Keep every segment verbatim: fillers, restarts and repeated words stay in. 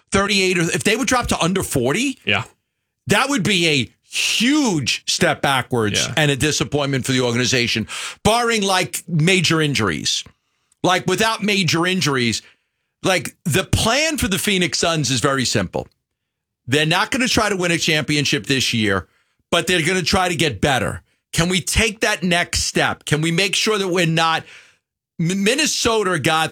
thirty-eight, or if they would drop to under forty, yeah, that would be a huge step backwards yeah. and a disappointment for the organization, barring like major injuries. Like without major injuries, like the plan for the Phoenix Suns is very simple. They're not going to try to win a championship this year, but they're going to try to get better. Can we take that next step? Can we make sure that we're not... Minnesota got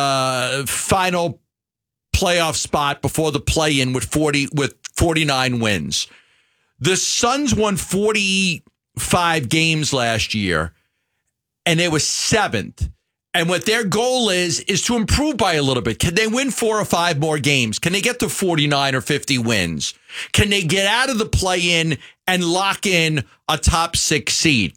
the final playoff spot before the play-in with forty with forty-nine wins. The Suns won forty-five games last year, and they were seventh. And what their goal is, is to improve by a little bit. Can they win four or five more games? Can they get to forty-nine or fifty wins? Can they get out of the play-in and lock in a top six seed?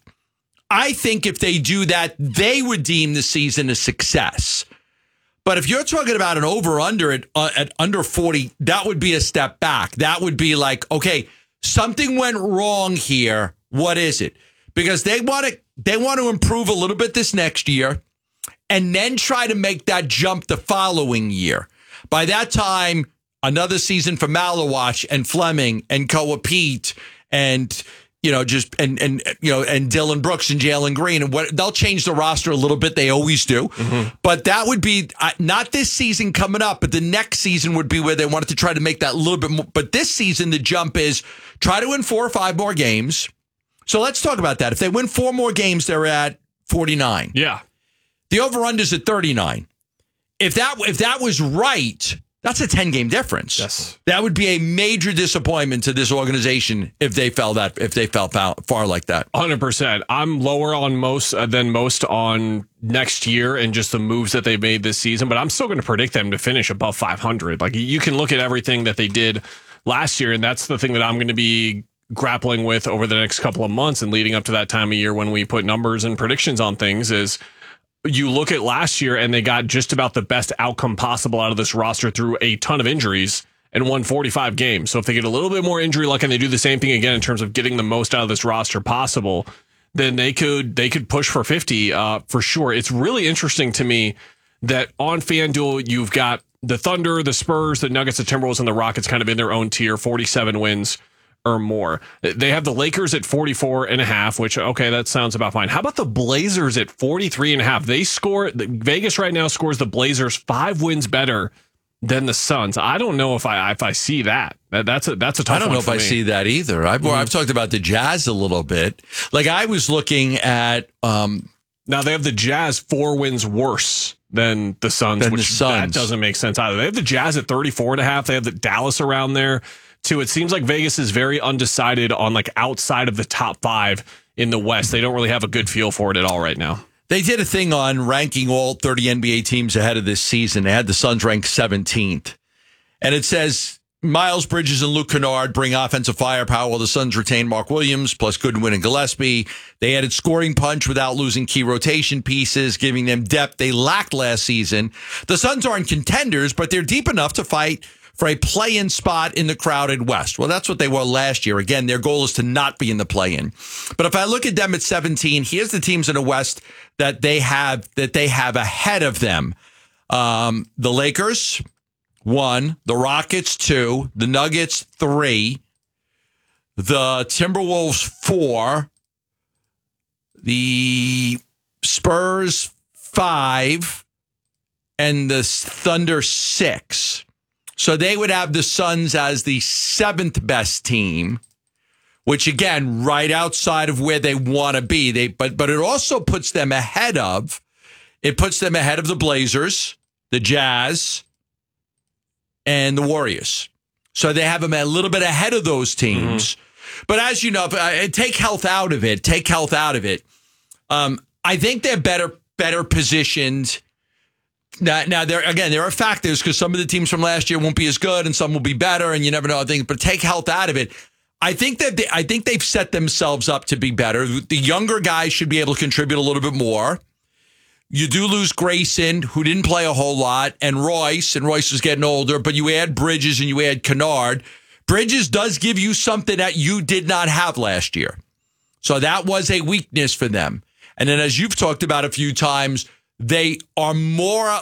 I think if they do that, they would deem the season a success. But if you're talking about an over-under at, uh, at under forty, that would be a step back. That would be like, okay, something went wrong here. What is it? Because they want to they want to improve a little bit this next year and then try to make that jump the following year. By that time, another season for Malawash and Fleming and Koa Pete and... You know, just and and you know, and Dylan Brooks and Jalen Green, and what they'll change the roster a little bit. They always do, mm-hmm. But that would be uh, not this season coming up, but the next season would be where they wanted to try to make that a little bit more. But this season, the jump is try to win four or five more games. So let's talk about that. If they win four more games, they're at forty-nine. Yeah, the over/under is at thirty-nine. If that if that was right. That's a ten-game difference. Yes, that would be a major disappointment to this organization if they fell that if they fell far like that. one hundred percent. I'm lower on most uh, than most on next year and just the moves that they made this season, but I'm still going to predict them to finish above five hundred. Like you can look at everything that they did last year, and that's the thing that I'm going to be grappling with over the next couple of months and leading up to that time of year when we put numbers and predictions on things is. You look at last year and they got just about the best outcome possible out of this roster through a ton of injuries and won forty-five games. So if they get a little bit more injury luck and they do the same thing again in terms of getting the most out of this roster possible, then they could they could push for fifty uh, for sure. It's really interesting to me that on FanDuel, you've got the Thunder, the Spurs, the Nuggets, the Timberwolves, and the Rockets kind of in their own tier, forty-seven wins or more. They have the Lakers at forty-four and a half, which, okay, that sounds about fine. How about the Blazers at forty-three and a half? They score, Vegas right now scores the Blazers five wins better than the Suns. I don't know if I if I see that. That's a that's a tough one. I don't know if I me. see that either. I've, mm-hmm. I've talked about the Jazz a little bit. Like I was looking at. Um, now they have the Jazz four wins worse than the Suns, than which the Suns. That doesn't make sense either. They have the Jazz at thirty-four and a half. They have the Dallas around there. Too. It seems like Vegas is very undecided on like outside of the top five in the West. They don't really have a good feel for it at all right now. They did a thing on ranking all thirty N B A teams ahead of this season. They had the Suns ranked seventeenth. And it says Miles Bridges and Luke Kennard bring offensive firepower while the Suns retain Mark Williams plus Goodwin and Gillespie. They added scoring punch without losing key rotation pieces, giving them depth they lacked last season. The Suns aren't contenders, but they're deep enough to fight for a play-in spot in the crowded West. Well, that's what they were last year. Again, their goal is to not be in the play-in. But if I look at them at seventeen, here's the teams in the West that they have that they have ahead of them. Um, the Lakers, one. The Rockets, two. The Nuggets, three. The Timberwolves, four. The Spurs, five. And the Thunder, six. So they would have the Suns as the seventh best team, which again, right outside of where they want to be. They but but it also puts them ahead of it puts them ahead of the Blazers, the Jazz, and the Warriors. So they have them a little bit ahead of those teams. Mm-hmm. But as you know, take health out of it. Take health out of it. Um, I think they're better better positioned. Now, now there again, there are factors because some of the teams from last year won't be as good and some will be better, and you never know. I think, but take health out of it. I think that they, I think they've set themselves up to be better. The younger guys should be able to contribute a little bit more. You do lose Grayson, who didn't play a whole lot, and Royce, and Royce is getting older. But you add Bridges and you add Kennard. Bridges does give you something that you did not have last year, so that was a weakness for them. And then, as you've talked about a few times, they are more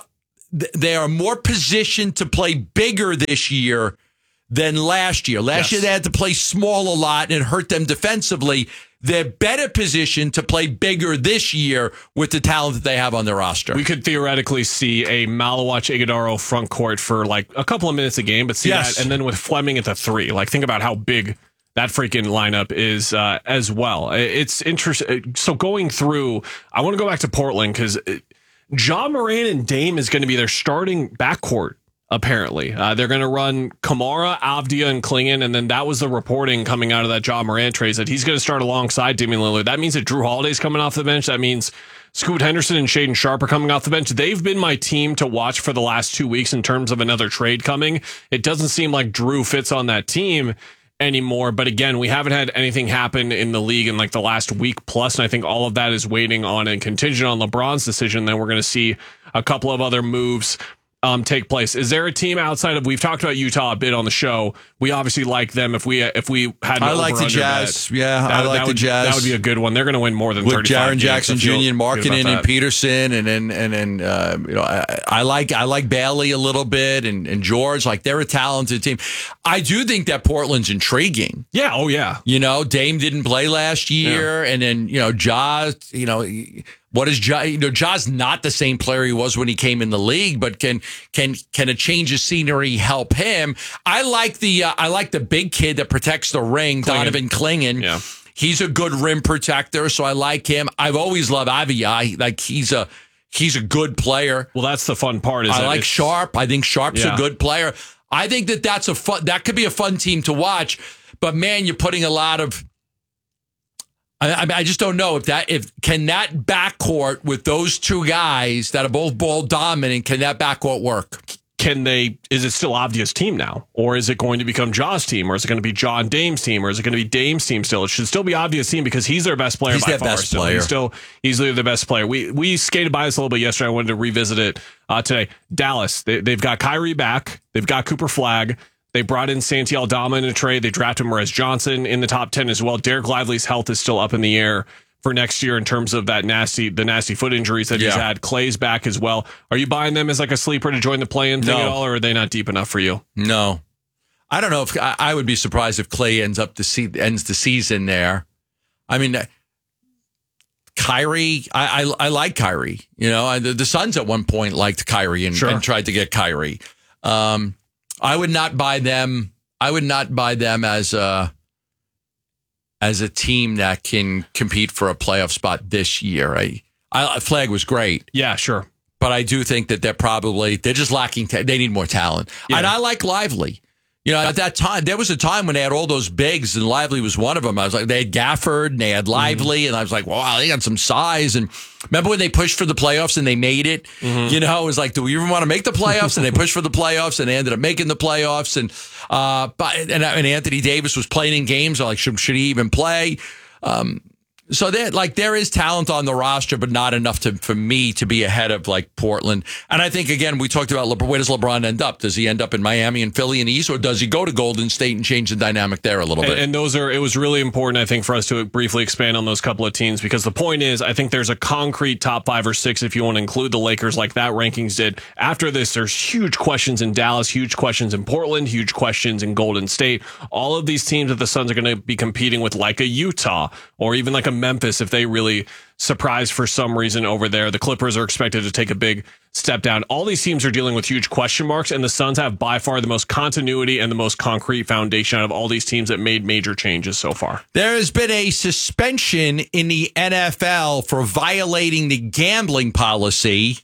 th- they are more positioned to play bigger this year than last year. Last yes. year they had to play small a lot and it hurt them defensively. They're better positioned to play bigger this year with the talent that they have on their roster. We could theoretically see a Malawach Iguodaro front court for like a couple of minutes a game, but see Yes. that, and then with Fleming at the three. Like, think about how big that freaking lineup is uh, as well. It's interesting. So going through, I want to go back to Portland because Ja Morant and Dame is going to be their starting backcourt. Apparently, uh, they're going to run Kamara, Avdia, and Klingon, and then that was the reporting coming out of that Ja Morant trade that he's going to start alongside Damian Lillard. That means that Drew Holiday's coming off the bench. That means Scoot Henderson and Shaedon Sharpe are coming off the bench. They've been my team to watch for the last two weeks in terms of another trade coming. It doesn't seem like Drew fits on that team anymore. But again, we haven't had anything happen in the league in like the last week plus, and I think all of that is waiting on and contingent on LeBron's decision. Then we're going to see a couple of other moves Um, take place. Is there a team outside of, we've talked about Utah a bit on the show. We obviously like them. If we if we had, I like the Jazz. Bet, yeah, that, I like that the would, Jazz. That would be a good one. They're going to win more than with thirty-five Jaren Jackson Junior and Markkanen and Peterson, and then and then uh, you know I, I like I like Bailey a little bit, and and George. Like, they're a talented team. I do think that Portland's intriguing. Yeah. Oh yeah. You know, Dame didn't play last year, yeah. and then you know Ja. You know. What is Ja? You know, Ja's not the same player he was when he came in the league, but can can can a change of scenery help him? I like the uh, I like the big kid that protects the ring, Klingon. Donovan Klingon. Yeah, he's a good rim protector, so I like him. I've always loved Avia. Like he's a he's a good player. Well, that's the fun part. Is I that like Sharp. I think Sharp's yeah. a good player. I think that that's a fun. That could be a fun team to watch. But man, you're putting a lot of. I, I just don't know if that if can that backcourt with those two guys that are both ball dominant, can that backcourt work? Can they? Is it still Avdia's team now, or is it going to become Ja's team, or is it going to be Ja and Dame's team, or is it going to be Dame's team still? It should still be Avdia's team because he's their best player. He's by their far. best Still. player. He's still he's their best player. We we skated by this a little bit yesterday. I wanted to revisit it uh, today. Dallas, they, they've got Kyrie back. They've got Cooper Flagg. They brought in Santi Aldama in a trade. They drafted Morez Johnson in the top ten as well. Derek Lively's health is still up in the air for next year in terms of that nasty, the nasty foot injuries that yeah. he's had. Clay's back as well. Are you buying them as like a sleeper to join the play-in thing no. at all, or are they not deep enough for you? No, I don't know if I, I would be surprised if Clay ends up the se- ends the season there. I mean, Kyrie, I I, I like Kyrie. You know, I, the, the Suns at one point liked Kyrie and, sure. and tried to get Kyrie. Um, I would not buy them. I would not buy them as a. as a team that can compete for a playoff spot this year. I, I Flagg was great. Yeah, sure. But I do think that they're probably, they're just lacking, ta- they need more talent. Yeah. And I like Lively. You know, at that time, there was a time when they had all those bigs, and Lively was one of them. I was like, they had Gafford, and they had Lively, mm-hmm. and I was like, wow, they got some size. And remember when they pushed for the playoffs and they made it? Mm-hmm. You know, it was like, do we even want to make the playoffs? And they pushed for the playoffs, and they ended up making the playoffs. And uh, but and, and Anthony Davis was playing in games. I'm like, should, should he even play? Um, So that like there is talent on the roster, but not enough to for me to be ahead of like Portland. And I think again we talked about LeBron, where does LeBron end up? Does he end up in Miami and Philly and East, or does he go to Golden State and change the dynamic there a little bit? And, and those are it was really important, I think, for us to briefly expand on those couple of teams, because the point is I think there's a concrete top five or six if you want to include the Lakers like that rankings did. After this, there's huge questions in Dallas, huge questions in Portland, huge questions in Golden State. All of these teams that the Suns are going to be competing with, like a Utah or even like a Memphis, if they really surprise for some reason over there. The Clippers are expected to take a big step down. All these teams are dealing with huge question marks, and the Suns have by far the most continuity and the most concrete foundation out of all these teams that made major changes so far. There has been a suspension in the N F L for violating the gambling policy,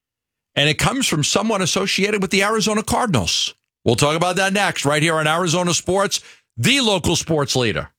and it comes from someone associated with the Arizona Cardinals. We'll talk about that next, right here on Arizona Sports, the local sports leader.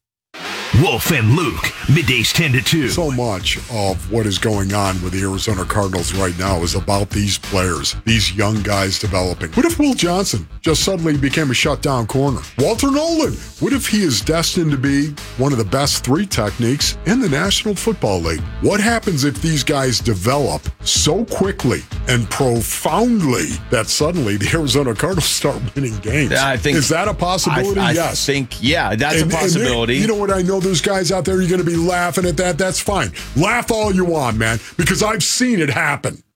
Wolf and Luke, middays ten to two. So much of what is going on with the Arizona Cardinals right now is about these players, these young guys developing. What if Will Johnson just suddenly became a shutdown corner? Walter Nolan, what if he is destined to be one of the best three techniques in the National Football League? What happens if these guys develop so quickly and profoundly that suddenly the Arizona Cardinals start winning games? I think, is that a possibility? I, I yes. think, yeah, that's and, a possibility. You know what? I know there's guys out there, you're going to be laughing at that. That's fine. Laugh all you want, man, because I've seen it happen.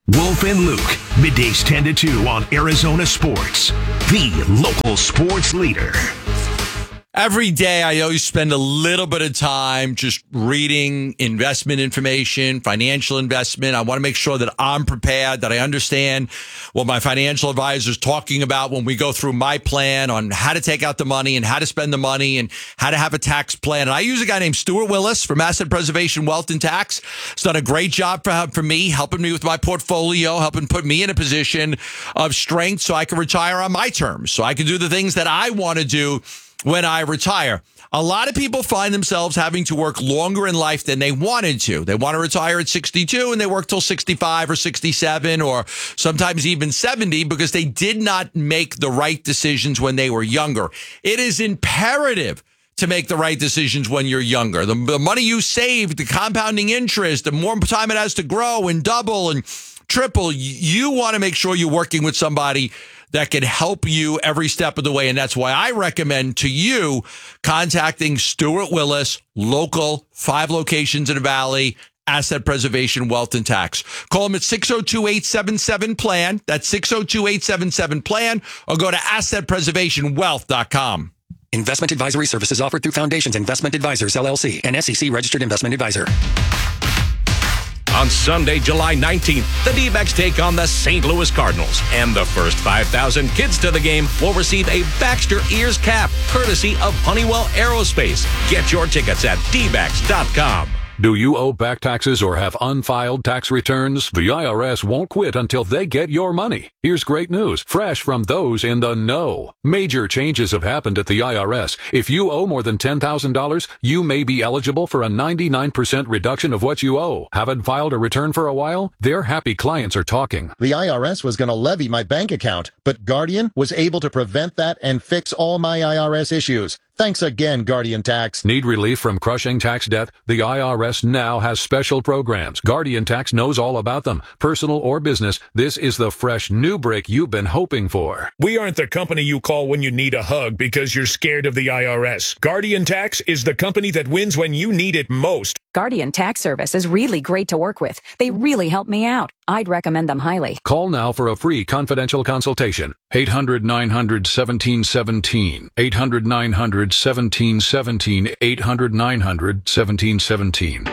Wolf and Luke, middays ten to two on Arizona Sports, the local sports leader. Every day, I always spend a little bit of time just reading investment information, financial investment. I want to make sure that I'm prepared, that I understand what my financial advisor is talking about when we go through my plan on how to take out the money and how to spend the money and how to have a tax plan. And I use a guy named Stuart Willis from Asset Preservation Wealth and Tax. He's done a great job for, for me, helping me with my portfolio, helping put me in a position of strength so I can retire on my terms, so I can do the things that I want to do when I retire. A lot of people find themselves having to work longer in life than they wanted to. They want to retire at sixty-two and they work till sixty-five or sixty-seven or sometimes even seventy because they did not make the right decisions when they were younger. It is imperative to make the right decisions when you're younger. The, the money you save, the compounding interest, the more time it has to grow and double and triple, you want to make sure you're working with somebody that can help you every step of the way. And that's why I recommend to you contacting Stuart Willis, local, five locations in the Valley, Asset Preservation Wealth and Tax. Call him at six oh two, eight seven seven, P L A N. That's six oh two, eight seven seven, P L A N, or go to asset preservation wealth dot com. Investment advisory services offered through Foundations Investment Advisors, L L C, an S E C-registered investment advisor. On Sunday, July nineteenth, the D-backs take on the Saint Louis Cardinals. And the first five thousand kids to the game will receive a Baxter Ears cap, courtesy of Honeywell Aerospace. Get your tickets at d backs dot com. Do you owe back taxes or have unfiled tax returns? The I R S won't quit until they get your money. Here's great news, fresh from those in the know. Major changes have happened at the I R S. If you owe more than ten thousand dollars, you may be eligible for a ninety-nine percent reduction of what you owe. Haven't filed a return for a while? Their happy clients are talking. The I R S was going to levy my bank account, but Guardian was able to prevent that and fix all my I R S issues. Thanks again, Guardian Tax. Need relief from crushing tax debt? The I R S now has special programs. Guardian Tax knows all about them. Personal or business, this is the fresh new break you've been hoping for. We aren't the company you call when you need a hug because you're scared of the I R S. Guardian Tax is the company that wins when you need it most. Guardian Tax Service is really great to work with. They really help me out. I'd recommend them highly. Call now for a free confidential consultation. eight hundred, nine hundred, seventeen seventeen. eight hundred, nine hundred, seventeen seventeen. eight hundred, nine hundred, seventeen seventeen.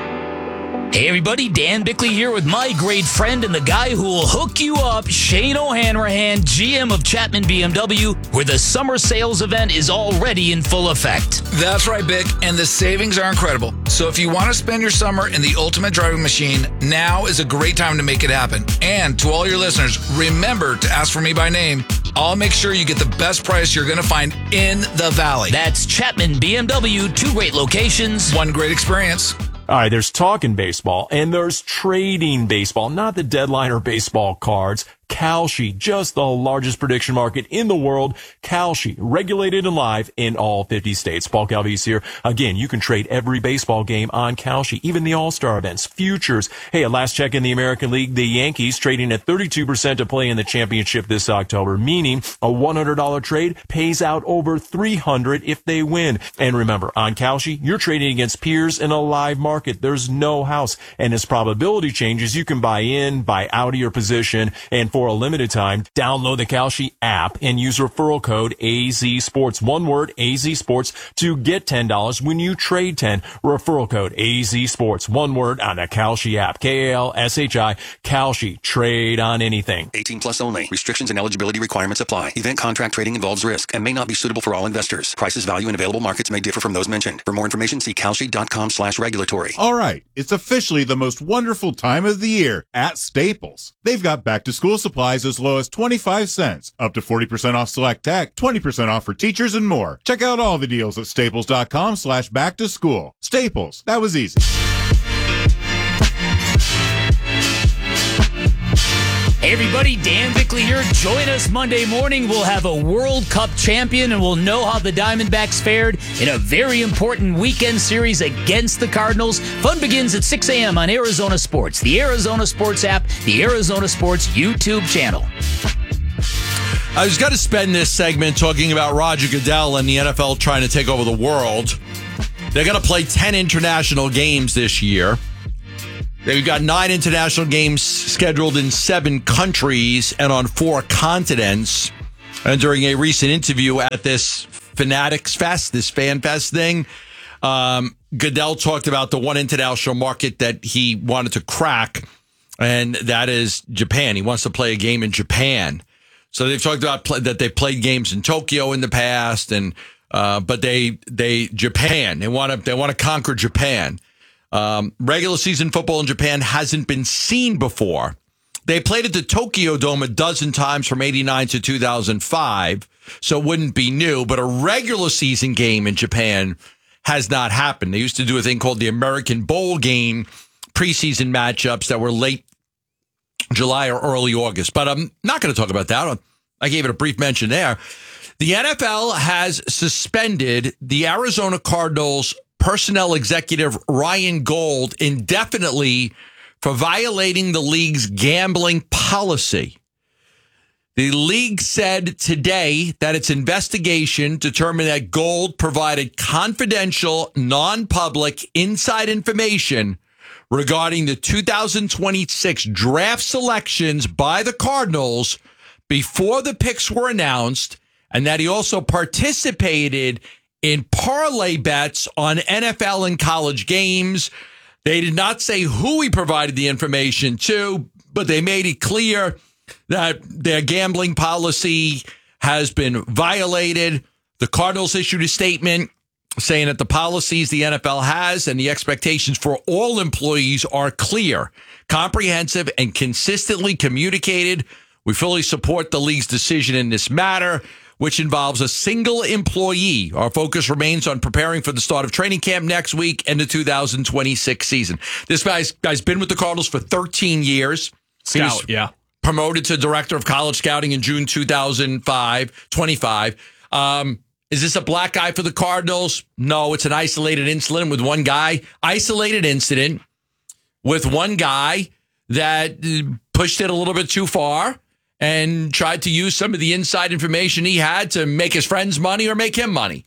Hey everybody, Dan Bickley here with my great friend and the guy who will hook you up, Shane O'Hanrahan, G M of Chapman B M W, where the summer sales event is already in full effect. That's right, Bick, and the savings are incredible. So if you want to spend your summer in the ultimate driving machine, now is a great time to make it happen. And to all your listeners, remember to ask for me by name. I'll make sure you get the best price you're going to find in the Valley. That's Chapman B M W, two great locations, one great experience. All right, there's talking baseball and there's trading baseball, not the deadline or baseball cards. Kalshi, just the largest prediction market in the world. Kalshi, regulated and live in all fifty states. Paul Calvise here. Again, you can trade every baseball game on Kalshi, even the All-Star events, futures. Hey, at last check in the American League, the Yankees trading at thirty-two percent to play in the championship this October, meaning a one hundred dollars trade pays out over three hundred dollars if they win. And remember, on Kalshi, you're trading against peers in a live market. There's no house. And as probability changes, you can buy in, buy out of your position, and for For a limited time, download the Kalshi app and use referral code A Z Sports. One word, A Z Sports, to get ten dollars when you trade ten. Referral code A Z Sports. One word on the Kalshi app. K A L S H I. Kalshi. Trade on anything. eighteen plus only. Restrictions and eligibility requirements apply. Event contract trading involves risk and may not be suitable for all investors. Prices, value, and available markets may differ from those mentioned. For more information, see kalshi.com slash regulatory. All right. It's officially the most wonderful time of the year at Staples. They've got back to school supplies as low as twenty-five cents, up to forty percent off select tech, twenty percent off for teachers, and more. Check out all the deals at staples.com slash back to school. Staples, that was easy. Hey everybody, Dan Bickley here. Join us Monday morning. We'll have a World Cup champion and we'll know how the Diamondbacks fared in a very important weekend series against the Cardinals. Fun begins at six a.m. on Arizona Sports, the Arizona Sports app, the Arizona Sports YouTube channel. I was going to spend this segment talking about Roger Goodell and the N F L trying to take over the world. They're going to play ten international games this year. They've got nine international games scheduled in seven countries and on four continents. And during a recent interview at this Fanatics Fest, this Fan Fest thing, um, Goodell talked about the one international market that he wanted to crack, and that is Japan. He wants to play a game in Japan. So they've talked about play, that they played games in Tokyo in the past, and uh, but they they Japan they want to they want to conquer Japan. Um, regular season football in Japan hasn't been seen before. They played at the Tokyo Dome a dozen times from eighty-nine to two thousand five, so it wouldn't be new. But a regular season game in Japan has not happened. They used to do a thing called the American Bowl game, preseason matchups that were late July or early August. But I'm not going to talk about that. I gave it a brief mention there. The N F L has suspended the Arizona Cardinals personnel executive Ryan Gold indefinitely for violating the league's gambling policy. The league said today that its investigation determined that Gold provided confidential, non-public, inside information regarding the two thousand twenty-six draft selections by the Cardinals before the picks were announced, and that he also participated in parlay bets on N F L and college games. They did not say who he provided the information to, but they made it clear that their gambling policy has been violated. The Cardinals issued a statement saying that the policies the N F L has and the expectations for all employees are clear, comprehensive, and consistently communicated. We fully support the league's decision in this matter, which involves a single employee. Our focus remains on preparing for the start of training camp next week and the two thousand twenty-six season. This guy's, guy's been with the Cardinals for thirteen years. Scout, yeah. Promoted to director of college scouting in June two thousand five, twenty-five. Um, is this a black guy for the Cardinals? No, it's an isolated incident with one guy. Isolated incident with one guy that pushed it a little bit too far and tried to use some of the inside information he had to make his friends money or make him money.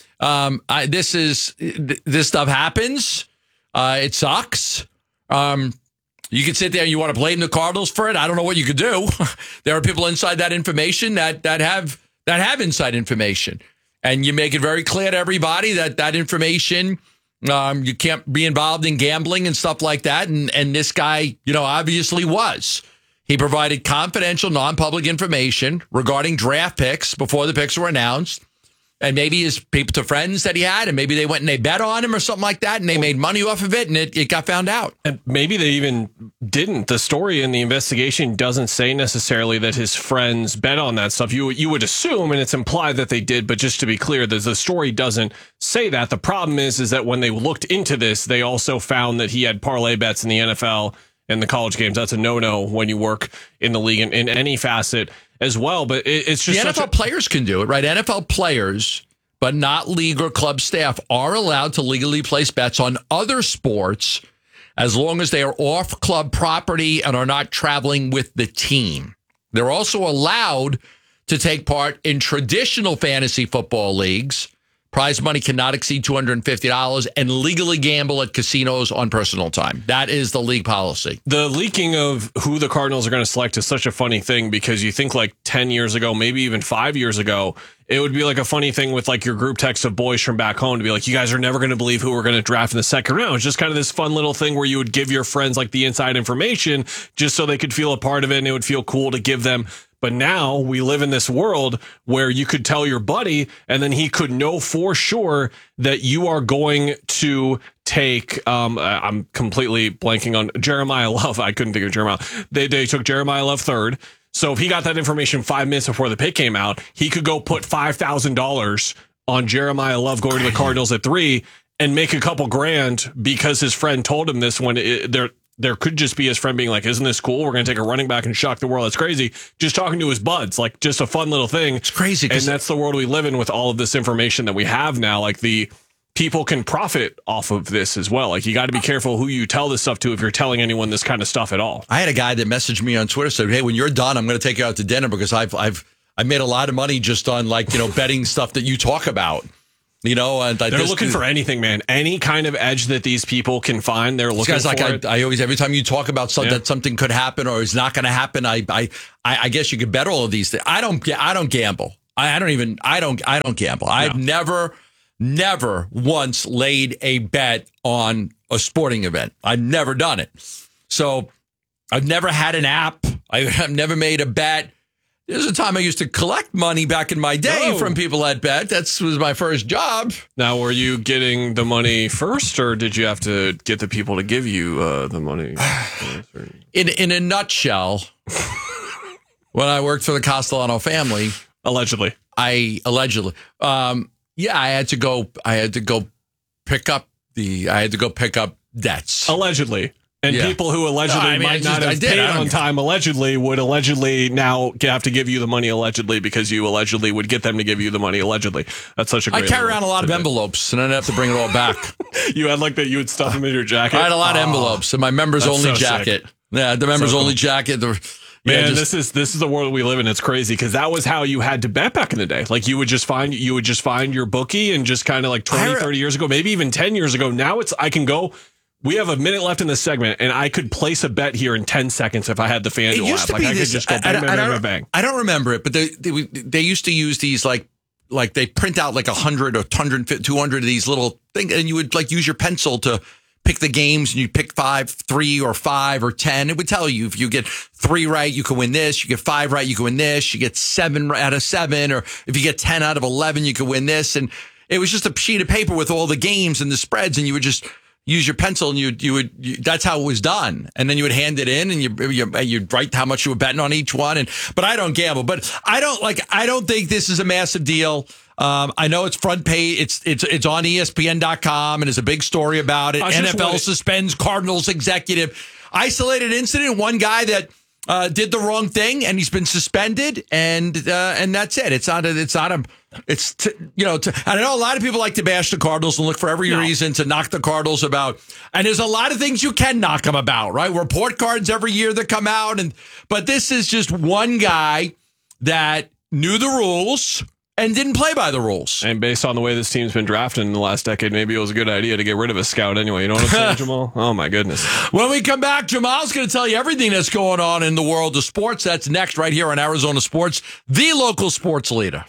Um, I, this is this stuff happens. Uh, it sucks. Um, you can sit there and you want to blame the Cardinals for it. I don't know what you could do. There are people inside that information that that have that have inside information, and you make it very clear to everybody that that information. Um, you can't be involved in gambling and stuff like that. And and this guy, you know, obviously was. He provided confidential, non-public information regarding draft picks before the picks were announced. And maybe his people to friends that he had, and maybe they went and they bet on him or something like that, and they made money off of it, and it, it got found out. And maybe they even didn't. The story in the investigation doesn't say necessarily that his friends bet on that stuff. You you would assume, and it's implied that they did, but just to be clear, the, the story doesn't say that. The problem is, is that when they looked into this, they also found that he had parlay bets in the N F L and the college games. That's a no-no when you work in the league in, in any facet as well. But it, it's just the N F L a- players can do it, right? N F L players, but not league or club staff, are allowed to legally place bets on other sports as long as they are off club property and are not traveling with the team. They're also allowed to take part in traditional fantasy football leagues. Prize money cannot exceed two hundred fifty dollars, and legally gamble at casinos on personal time. That is the league policy. The leaking of who the Cardinals are going to select is such a funny thing, because you think like ten years ago, maybe even five years ago, it would be like a funny thing with like your group text of boys from back home to be like, you guys are never going to believe who we're going to draft in the second round. It's just kind of this fun little thing where you would give your friends like the inside information just so they could feel a part of it and it would feel cool to give them. But now we live in this world where you could tell your buddy and then he could know for sure that you are going to take, um, I'm completely blanking on Jeremiah Love. I couldn't think of Jeremiah. They, they took Jeremiah Love third. So if he got that information five minutes before the pick came out, he could go put five thousand dollars on Jeremiah Love going to the Cardinals at three and make a couple grand because his friend told him this when it, they're, there could just be his friend being like, isn't this cool? We're going to take a running back and shock the world. It's crazy. Just talking to his buds, like just a fun little thing. It's crazy. And that's the world we live in with all of this information that we have now. Like the people can profit off of this as well. Like you got to be careful who you tell this stuff to if you're telling anyone this kind of stuff at all. I had a guy that messaged me on Twitter, said, hey, when you're done, I'm going to take you out to dinner because I've, I've, I made a lot of money just on like, you know, betting stuff that you talk about. You know, and they're this, looking for anything, man. Any kind of edge that these people can find, they're looking guys for like it. I, I always, every time you talk about something Yeah. that something could happen or is not going to happen, I, I, I guess you could bet all of these things. I don't, I don't gamble. I, I don't even, I don't, I don't gamble. No. I've never, never once laid a bet on a sporting event. I've never done it. So I've never had an app. I've never made a bet. There's a time I used to collect money back in my day Oh. from people that bet. That was my first job. Now, were you getting the money first, or did you have to get the people to give you uh, the money? In in a nutshell, when I worked for the Castellano family, allegedly, I allegedly, um, yeah, I had to go. I had to go pick up the. I had to go pick up debts. Allegedly. And Yeah. people who allegedly No, I mean, I might just- not I have did. paid I don't- on time allegedly would allegedly now have to give you the money allegedly because you allegedly would get them to give you the money allegedly. That's such a I great carry little around a lot of tidbit. envelopes, and I have to bring it all back. You had like that, you would stuff them in your jacket? I had a lot of Oh, envelopes in my members that's only so sick. jacket. Yeah, the members So only cool. jacket. The, Man, yeah, just- this is this is the world we live in. It's crazy because that was how you had to bet back in the day. Like you would just find you would just find your bookie and just kind of like twenty, thirty years ago, maybe even ten years ago. Now it's I can go. We have a minute left in this segment, and I could place a bet here in ten seconds if I had the FanDuel It used app. to Like be I this. could just go I, bang, I- bang, I bang, don't, bang, bang. I don't remember it, but they, they they used to use these like like they print out like a hundred or two hundred of these little things, and you would like use your pencil to pick the games, and you pick five, three, or five, or ten. It would tell you if you get three right, you can win this. You get five right, you can win this. You get seven out of seven, or if you get ten out of eleven, you can win this. And it was just a sheet of paper with all the games and the spreads, and you would just use your pencil and you you would you, that's how it was done, and then you would hand it in and you, you you'd write how much you were betting on each one. And but I don't gamble, but I don't like I don't think this is a massive deal. Um, I know it's front page. It's it's it's on E S P N dot com and there's a big story about it. I just N F L wanted- suspends Cardinals executive. Isolated incident. One guy that uh, did the wrong thing and he's been suspended, and uh, and that's it. It's not a, it's not a it's t- you know t- I know a lot of people like to bash the Cardinals and look for every No. reason to knock the Cardinals about, and there's a lot of things you can knock them about, right? Report cards every year that come out, and but this is just one guy that knew the rules and didn't play by the rules. And based on the way this team's been drafted in the last decade, maybe it was a good idea to get rid of a scout anyway. You know what I'm saying, Jamal? Oh, my goodness. When we come back, Jamal's going to tell you everything that's going on in the world of sports. That's next right here on Arizona Sports, the local sports leader.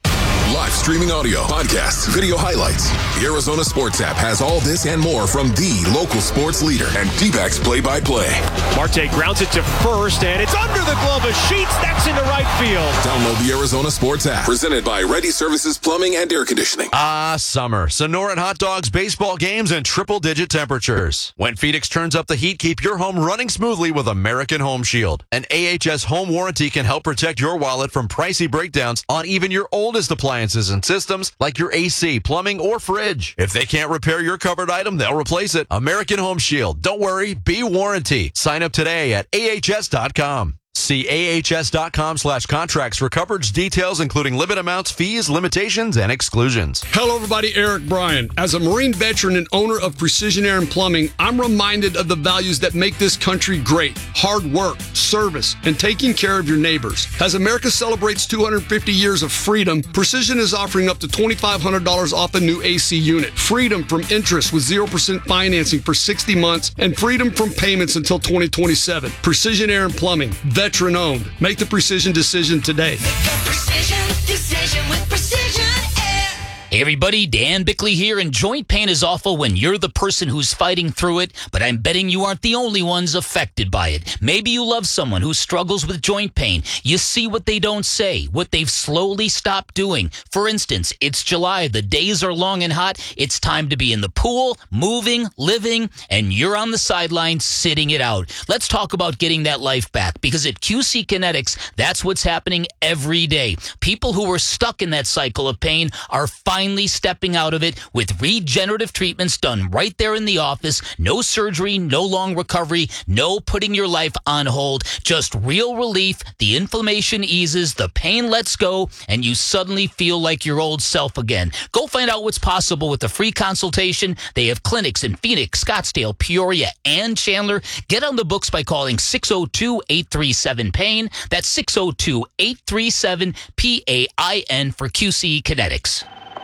Live streaming audio, podcasts, video highlights. The Arizona Sports app has all this and more from the local sports leader and D-backs play-by-play. Marte grounds it to first, and it's under the glove of Sheets. That's into right field. Download the Arizona Sports app. Presented by Ready Services Plumbing and Air Conditioning. Ah, summer. Sonoran hot dogs, baseball games, and triple-digit temperatures. When Phoenix turns up the heat, keep your home running smoothly with American Home Shield. An A H S home warranty can help protect your wallet from pricey breakdowns on even your oldest appliances and systems like your A C, plumbing, or fridge. If they can't repair your covered item, they'll replace it. American Home Shield. Don't worry, be warranty. Sign up today at A H S dot com. See A H S dot com slash contracts for coverage details, including limit amounts, fees, limitations, and exclusions. Hello, everybody. Eric Bryan. As a Marine veteran and owner of Precision Air and Plumbing, I'm reminded of the values that make this country great. Hard work, service, and taking care of your neighbors. As America celebrates two hundred fifty years of freedom, Precision is offering up to twenty-five hundred dollars off a new A C unit. Freedom from interest with zero percent financing for sixty months and freedom from payments until twenty twenty-seven. Precision Air and Plumbing. Veteran owned. Make the precision decision today. Precision decision with Precision Air. Hey everybody, Dan Bickley here, and joint pain is awful when you're the person who's fighting through it, but I'm betting you aren't the only ones affected by it. Maybe you love someone who struggles with joint pain. You see what they don't say, what they've slowly stopped doing. For instance, it's July, the days are long and hot, it's time to be in the pool, moving, living, and you're on the sidelines sitting it out. Let's talk about getting that life back, because at Q C Kinetics, that's what's happening every day. People who were stuck in that cycle of pain are finally stepping out of it with regenerative treatments done right there in the office. No surgery, no long recovery, no putting your life on hold, just real relief. The inflammation eases, the pain lets go, and you suddenly feel like your old self again. Go find out what's possible with a free consultation. They have clinics in Phoenix, Scottsdale, Peoria, and Chandler. Get on the books by calling six oh two, eight three seven, pain. That's six oh two, eight three seven, P A I N for Q C Kinetics.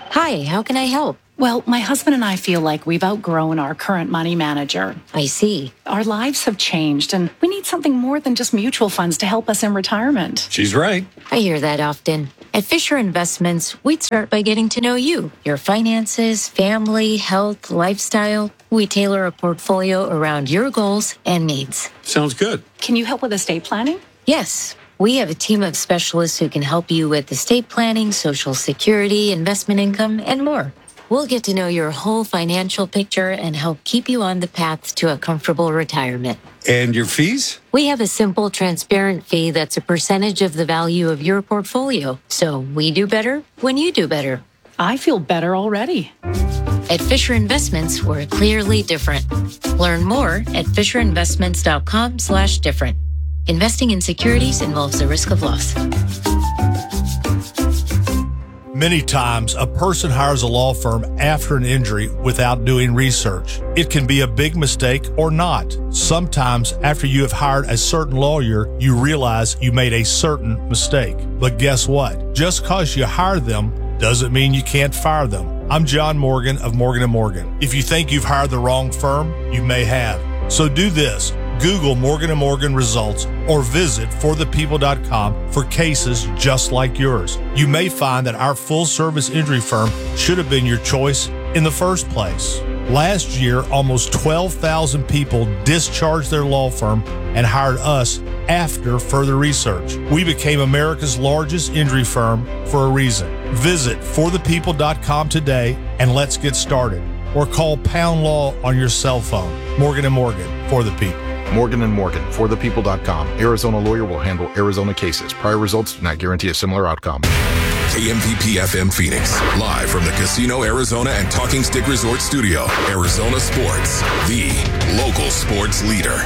Hi, how can I help? Well, my husband and I feel like we've outgrown our current money manager. I see. Our lives have changed, and we need something more than just mutual funds to help us in retirement. She's right. I hear that often. At Fisher Investments, we'd start by getting to know you, your finances, family, health, lifestyle. We tailor a portfolio around your goals and needs. Sounds good. Can you help with estate planning? Yes. We have a team of specialists who can help you with estate planning, social security, investment income, and more. We'll get to know your whole financial picture and help keep you on the path to a comfortable retirement. And your fees? We have a simple, transparent fee that's a percentage of the value of your portfolio. So we do better when you do better. I feel better already. At Fisher Investments, we're clearly different. Learn more at fisherinvestments.com slash different. Investing in securities involves the risk of loss. Many times, a person hires a law firm after an injury without doing research. It can be a big mistake or not. Sometimes, after you have hired a certain lawyer, you realize you made a certain mistake. But guess what? Just because you hire them doesn't mean you can't fire them. I'm John Morgan of Morgan and Morgan. If you think you've hired the wrong firm, you may have. So do this. Google Morgan and Morgan results or visit for the people dot com for cases just like yours. You may find that our full-service injury firm should have been your choice in the first place. Last year, almost twelve thousand people discharged their law firm and hired us after further research. We became America's largest injury firm for a reason. Visit for the people dot com today and let's get started. Or call Pound Law on your cell phone. Morgan and Morgan, for the people. Morgan and Morgan, for the people dot com. Arizona lawyer will handle Arizona cases. Prior results do not guarantee a similar outcome. K M V P F M Phoenix, live from the Casino Arizona and Talking Stick Resort Studio. Arizona Sports, the local sports leader.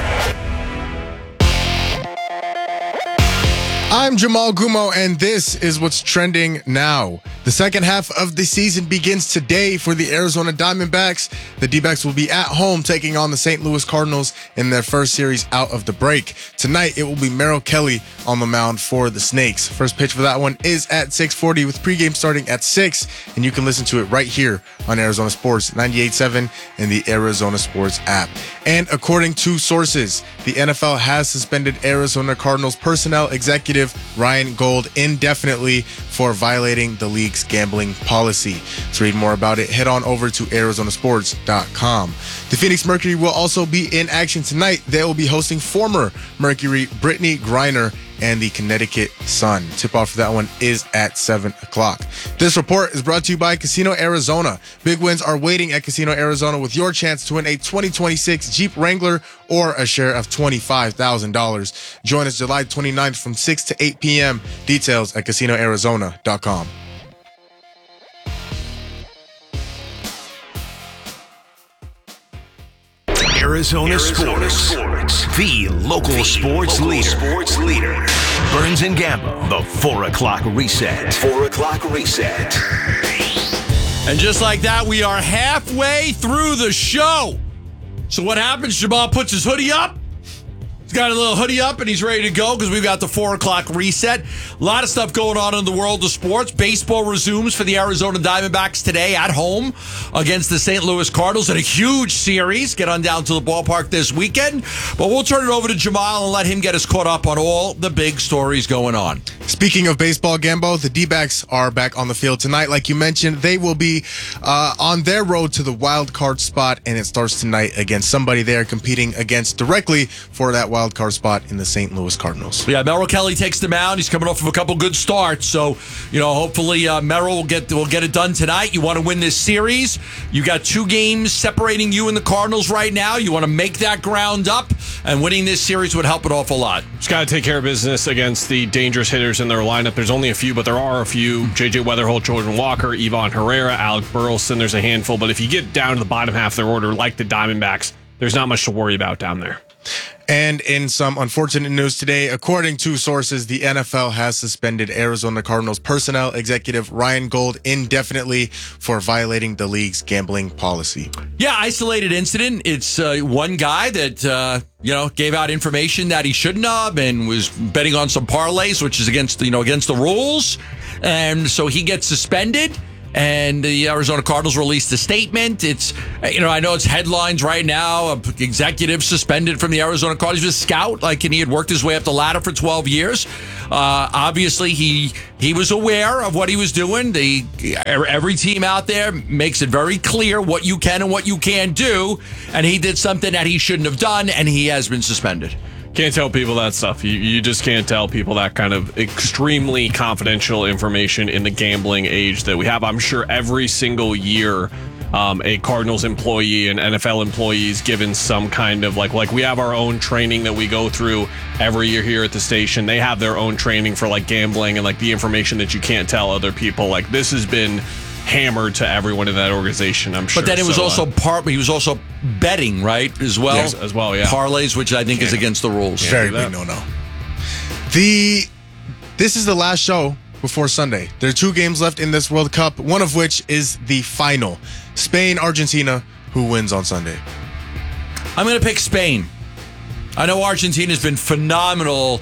I'm Jamal Gumo, and this is what's trending now. The second half of the season begins today for the Arizona Diamondbacks. The D-backs will be at home taking on the Saint Louis Cardinals in their first series out of the break. Tonight, it will be Merrill Kelly on the mound for the Snakes. First pitch for that one is at six forty with pregame starting at six, and you can listen to it right here on Arizona Sports ninety-eight point seven and the Arizona Sports app. And according to sources, the N F L has suspended Arizona Cardinals personnel executive Ryan Gold indefinitely for violating the league's gambling policy. To read more about it, head on over to arizona sports dot com. The Phoenix Mercury will also be in action tonight. They will be hosting former Mercury Brittany Griner and the Connecticut Sun. Tip-off for that one is at seven o'clock. This report is brought to you by Casino Arizona. Big wins are waiting at Casino Arizona with your chance to win a twenty twenty-six Jeep Wrangler or a share of twenty-five thousand dollars. Join us July twenty-ninth from six to eight p.m. Details at casino arizona dot com. Arizona, Arizona Sports. Sports, the local, the sports, local leader. sports leader. Burns and Gambo, the four o'clock reset. Four o'clock reset. And just like that, we are halfway through the show. So what happens? Jamal puts his hoodie up. He's got a little hoodie up and he's ready to go because we've got the four o'clock reset. A lot of stuff going on in the world of sports. Baseball resumes for the Arizona Diamondbacks today at home against the Saint Louis Cardinals in a huge series. Get on down to the ballpark this weekend. But we'll turn it over to Jamal and let him get us caught up on all the big stories going on. Speaking of baseball, Gambo, the D-backs are back on the field tonight. Like you mentioned, they will be uh, on their road to the wild card spot, and it starts tonight against somebody they're competing against directly for that wild card spot in the Saint Louis Cardinals. Yeah, Merrill Kelly takes the mound. He's coming off of a couple good starts, so you know hopefully uh, Merrill will get will get it done tonight. You want to win this series. You got two games separating you and the Cardinals right now. You want to make that ground up, and winning this series would help an awful lot. Just got to take care of business against the dangerous hitters in their lineup. There's only a few, but there are a few. J J Weatherholt, Jordan Walker, Ivan Herrera, Alec Burleson. There's a handful, but if you get down to the bottom half of their order, like the Diamondbacks, there's not much to worry about down there. And in some unfortunate news today, according to sources, the N F L has suspended Arizona Cardinals personnel executive Ryan Gold indefinitely for violating the league's gambling policy. Yeah, isolated incident. It's uh, one guy that, uh, you know, gave out information that he shouldn't have and was betting on some parlays, which is against, you know, against the rules. And so he gets suspended. And the Arizona Cardinals released a statement. It's, you know, I know it's headlines right now. A executive suspended from the Arizona Cardinals. He was a scout, like, and he had worked his way up the ladder for twelve years. Uh, obviously, he he was aware of what he was doing. The every team out there makes it very clear what you can and what you can't do. And he did something that he shouldn't have done, and he has been suspended. Can't tell people that stuff. You, you just can't tell people that kind of extremely confidential information in the gambling age that we have. I'm sure every single year, um, a Cardinals employee and N F L employees given some kind of like, like we have our own training that we go through every year here at the station. They have their own training for like gambling and like the information that you can't tell other people. Like this has been hammered to everyone in that organization, I'm sure. But then it was so, also uh, part. He was also betting, right, as well. Yes, as well, yeah. Parlays, which I think Can't- is against the rules. Very big no no. The this is the last show before Sunday. There are two games left in this World Cup, one of which is the final. Spain, Argentina, who wins on Sunday? I'm going to pick Spain. I know Argentina's been phenomenal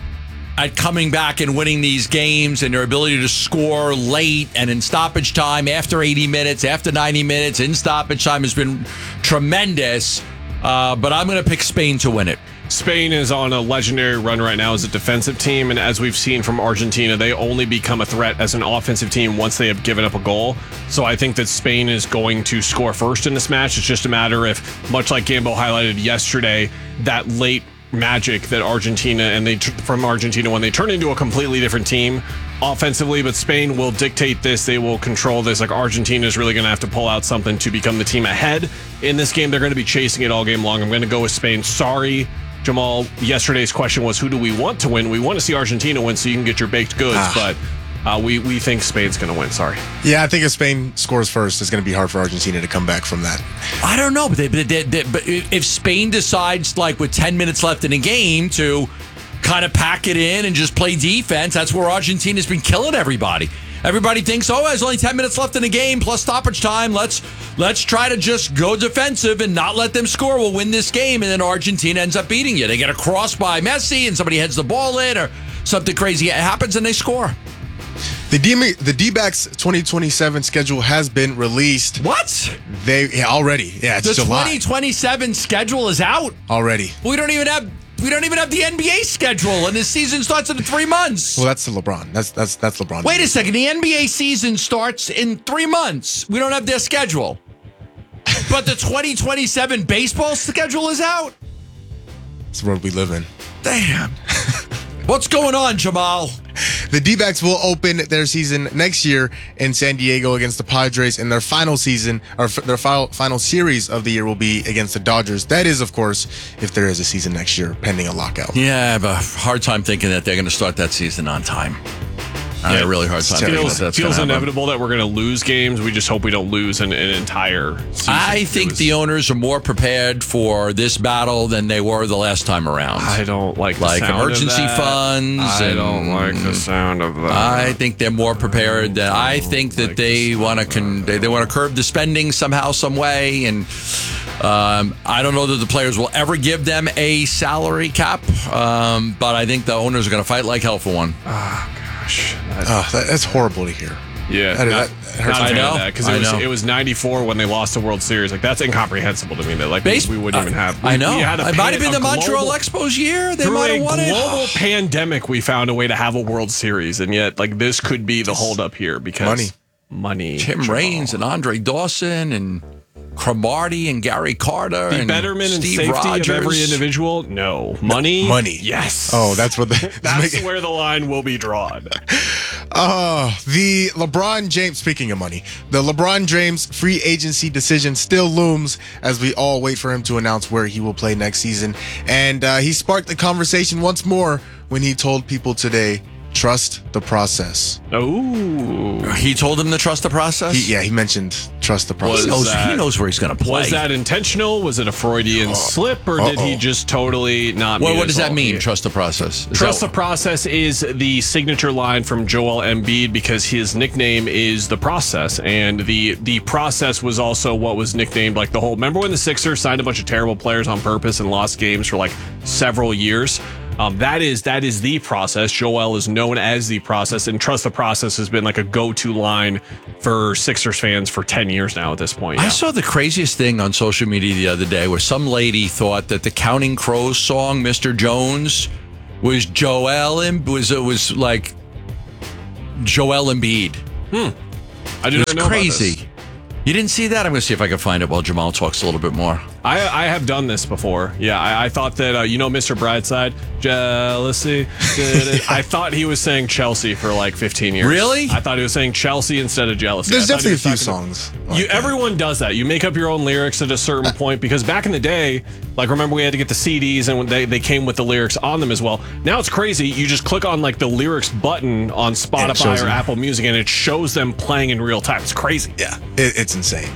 at coming back and winning these games and their ability to score late and in stoppage time after eighty minutes, after ninety minutes, in stoppage time has been tremendous. Uh, but I'm going to pick Spain to win it. Spain is on a legendary run right now as a defensive team, and as we've seen from Argentina, they only become a threat as an offensive team once they have given up a goal. So I think that Spain is going to score first in this match. It's just a matter if, much like Gambo highlighted yesterday, that late magic that Argentina and they from Argentina when they turn into a completely different team offensively, but Spain will dictate this. They will control this. Like Argentina is really going to have to pull out something to become the team ahead in this game. They're going to be chasing it all game long. I'm going to go with Spain. Sorry, Jamal. Yesterday's question was, who do we want to win? We want to see Argentina win so you can get your baked goods, ah. but uh, we, we think Spain's going to win. Sorry. Yeah, I think if Spain scores first, it's going to be hard for Argentina to come back from that. I don't know, but, they, but, they, they, but if Spain decides, like with ten minutes left in a game, to kind of pack it in and just play defense, that's where Argentina's been killing everybody. Everybody thinks, oh, there's only ten minutes left in the game plus stoppage time. Let's let's try to just go defensive and not let them score. We'll win this game, and then Argentina ends up beating you. They get a cross by Messi, and somebody heads the ball in, or something crazy happens, and they score. The D the D-backs twenty twenty-seven schedule has been released. What? They yeah, already. Yeah, it's the July. twenty twenty-seven schedule is out already. We don't even have we don't even have the N B A schedule, and the season starts in three months. Well, that's the LeBron. That's that's that's LeBron. Wait a second. The N B A season starts in three months. We don't have their schedule, but the twenty twenty-seven baseball schedule is out. It's the world we live in. Damn. What's going on, Jamal? The D-backs will open their season next year in San Diego against the Padres, and their final season, or f- their final, final series of the year will be against the Dodgers. That is, of course, if there is a season next year, pending a lockout. Yeah, I have a hard time thinking that they're going to start that season on time. I have a really hard time thinking feels, that that's feels gonna inevitable that we're going to lose games. We just hope we don't lose an, an entire season. I think was, the owners are more prepared for this battle than they were the last time around. I don't like the like sound emergency of that. funds. I and, don't like the sound of that. I think they're more prepared. Than, I think that like they want to con- they, they want to curb the spending somehow, some way, and um, I don't know that the players will ever give them a salary cap, um, but I think the owners are going to fight like hell for one. Oh, gosh. That, oh, that, that's horrible to hear. Yeah, that, not, that hurts. not I know because it I was know. it was ninety-four when they lost the World Series. Like that's incomprehensible to me. That like Base, we, we wouldn't uh, even have. We, I know. We had a it pan, might have been the global, Montreal Expos year. They through might a have won it. global pandemic, we found a way to have a World Series, and yet like this could be the holdup here because money, money. Tim Jamal. Raines and Andre Dawson and Cromartie and Gary Carter the and betterment Steve and safety Rogers. of every individual. No money. Money. Yes. Oh, that's what. The, that's where the line will be drawn. Oh, the LeBron James, speaking of money, the LeBron James free agency decision still looms as we all wait for him to announce where he will play next season. And uh, he sparked the conversation once more when he told people today, trust the process. Oh, he told him to trust the process? He, yeah, he mentioned trust the process. He knows, that, he knows where he's going to play. Was that intentional? Was it a Freudian oh. slip, or Uh-oh. did he just totally not well, mean what does that all? mean, trust the process? Is trust that... the process is the signature line from Joel Embiid because his nickname is the process, and the the process was also what was nicknamed like the whole. Remember when the Sixers signed a bunch of terrible players on purpose and lost games for like several years? Um, that is that is the process. Joel is known as the process, and Trust the Process has been like a go-to line for Sixers fans for ten years now at this point. I Yeah. saw the craziest thing on social media the other day where some lady thought that the Counting Crows song, Mister Jones, was Joel and was it was like Joel Embiid. Hmm. I It didn't was know about crazy. this. You didn't see that? I'm going to see if I can find it while Jamal talks a little bit more. I I have done this before. Yeah, I, I thought that uh, you know Mister Brightside, jealousy. I thought he was saying Chelsea for like fifteen years. Really? I thought he was saying Chelsea instead of jealousy. There's I thought he definitely a was few talking songs. about- you everyone does that. You make up your own lyrics at a certain point because back in the day, like remember we had to get the C Ds and when they they came with the lyrics on them as well. Now it's crazy. You just click on like the lyrics button on Spotify shows or them. Apple Music and it shows them playing in real time. It's crazy. Yeah, it, it's insane.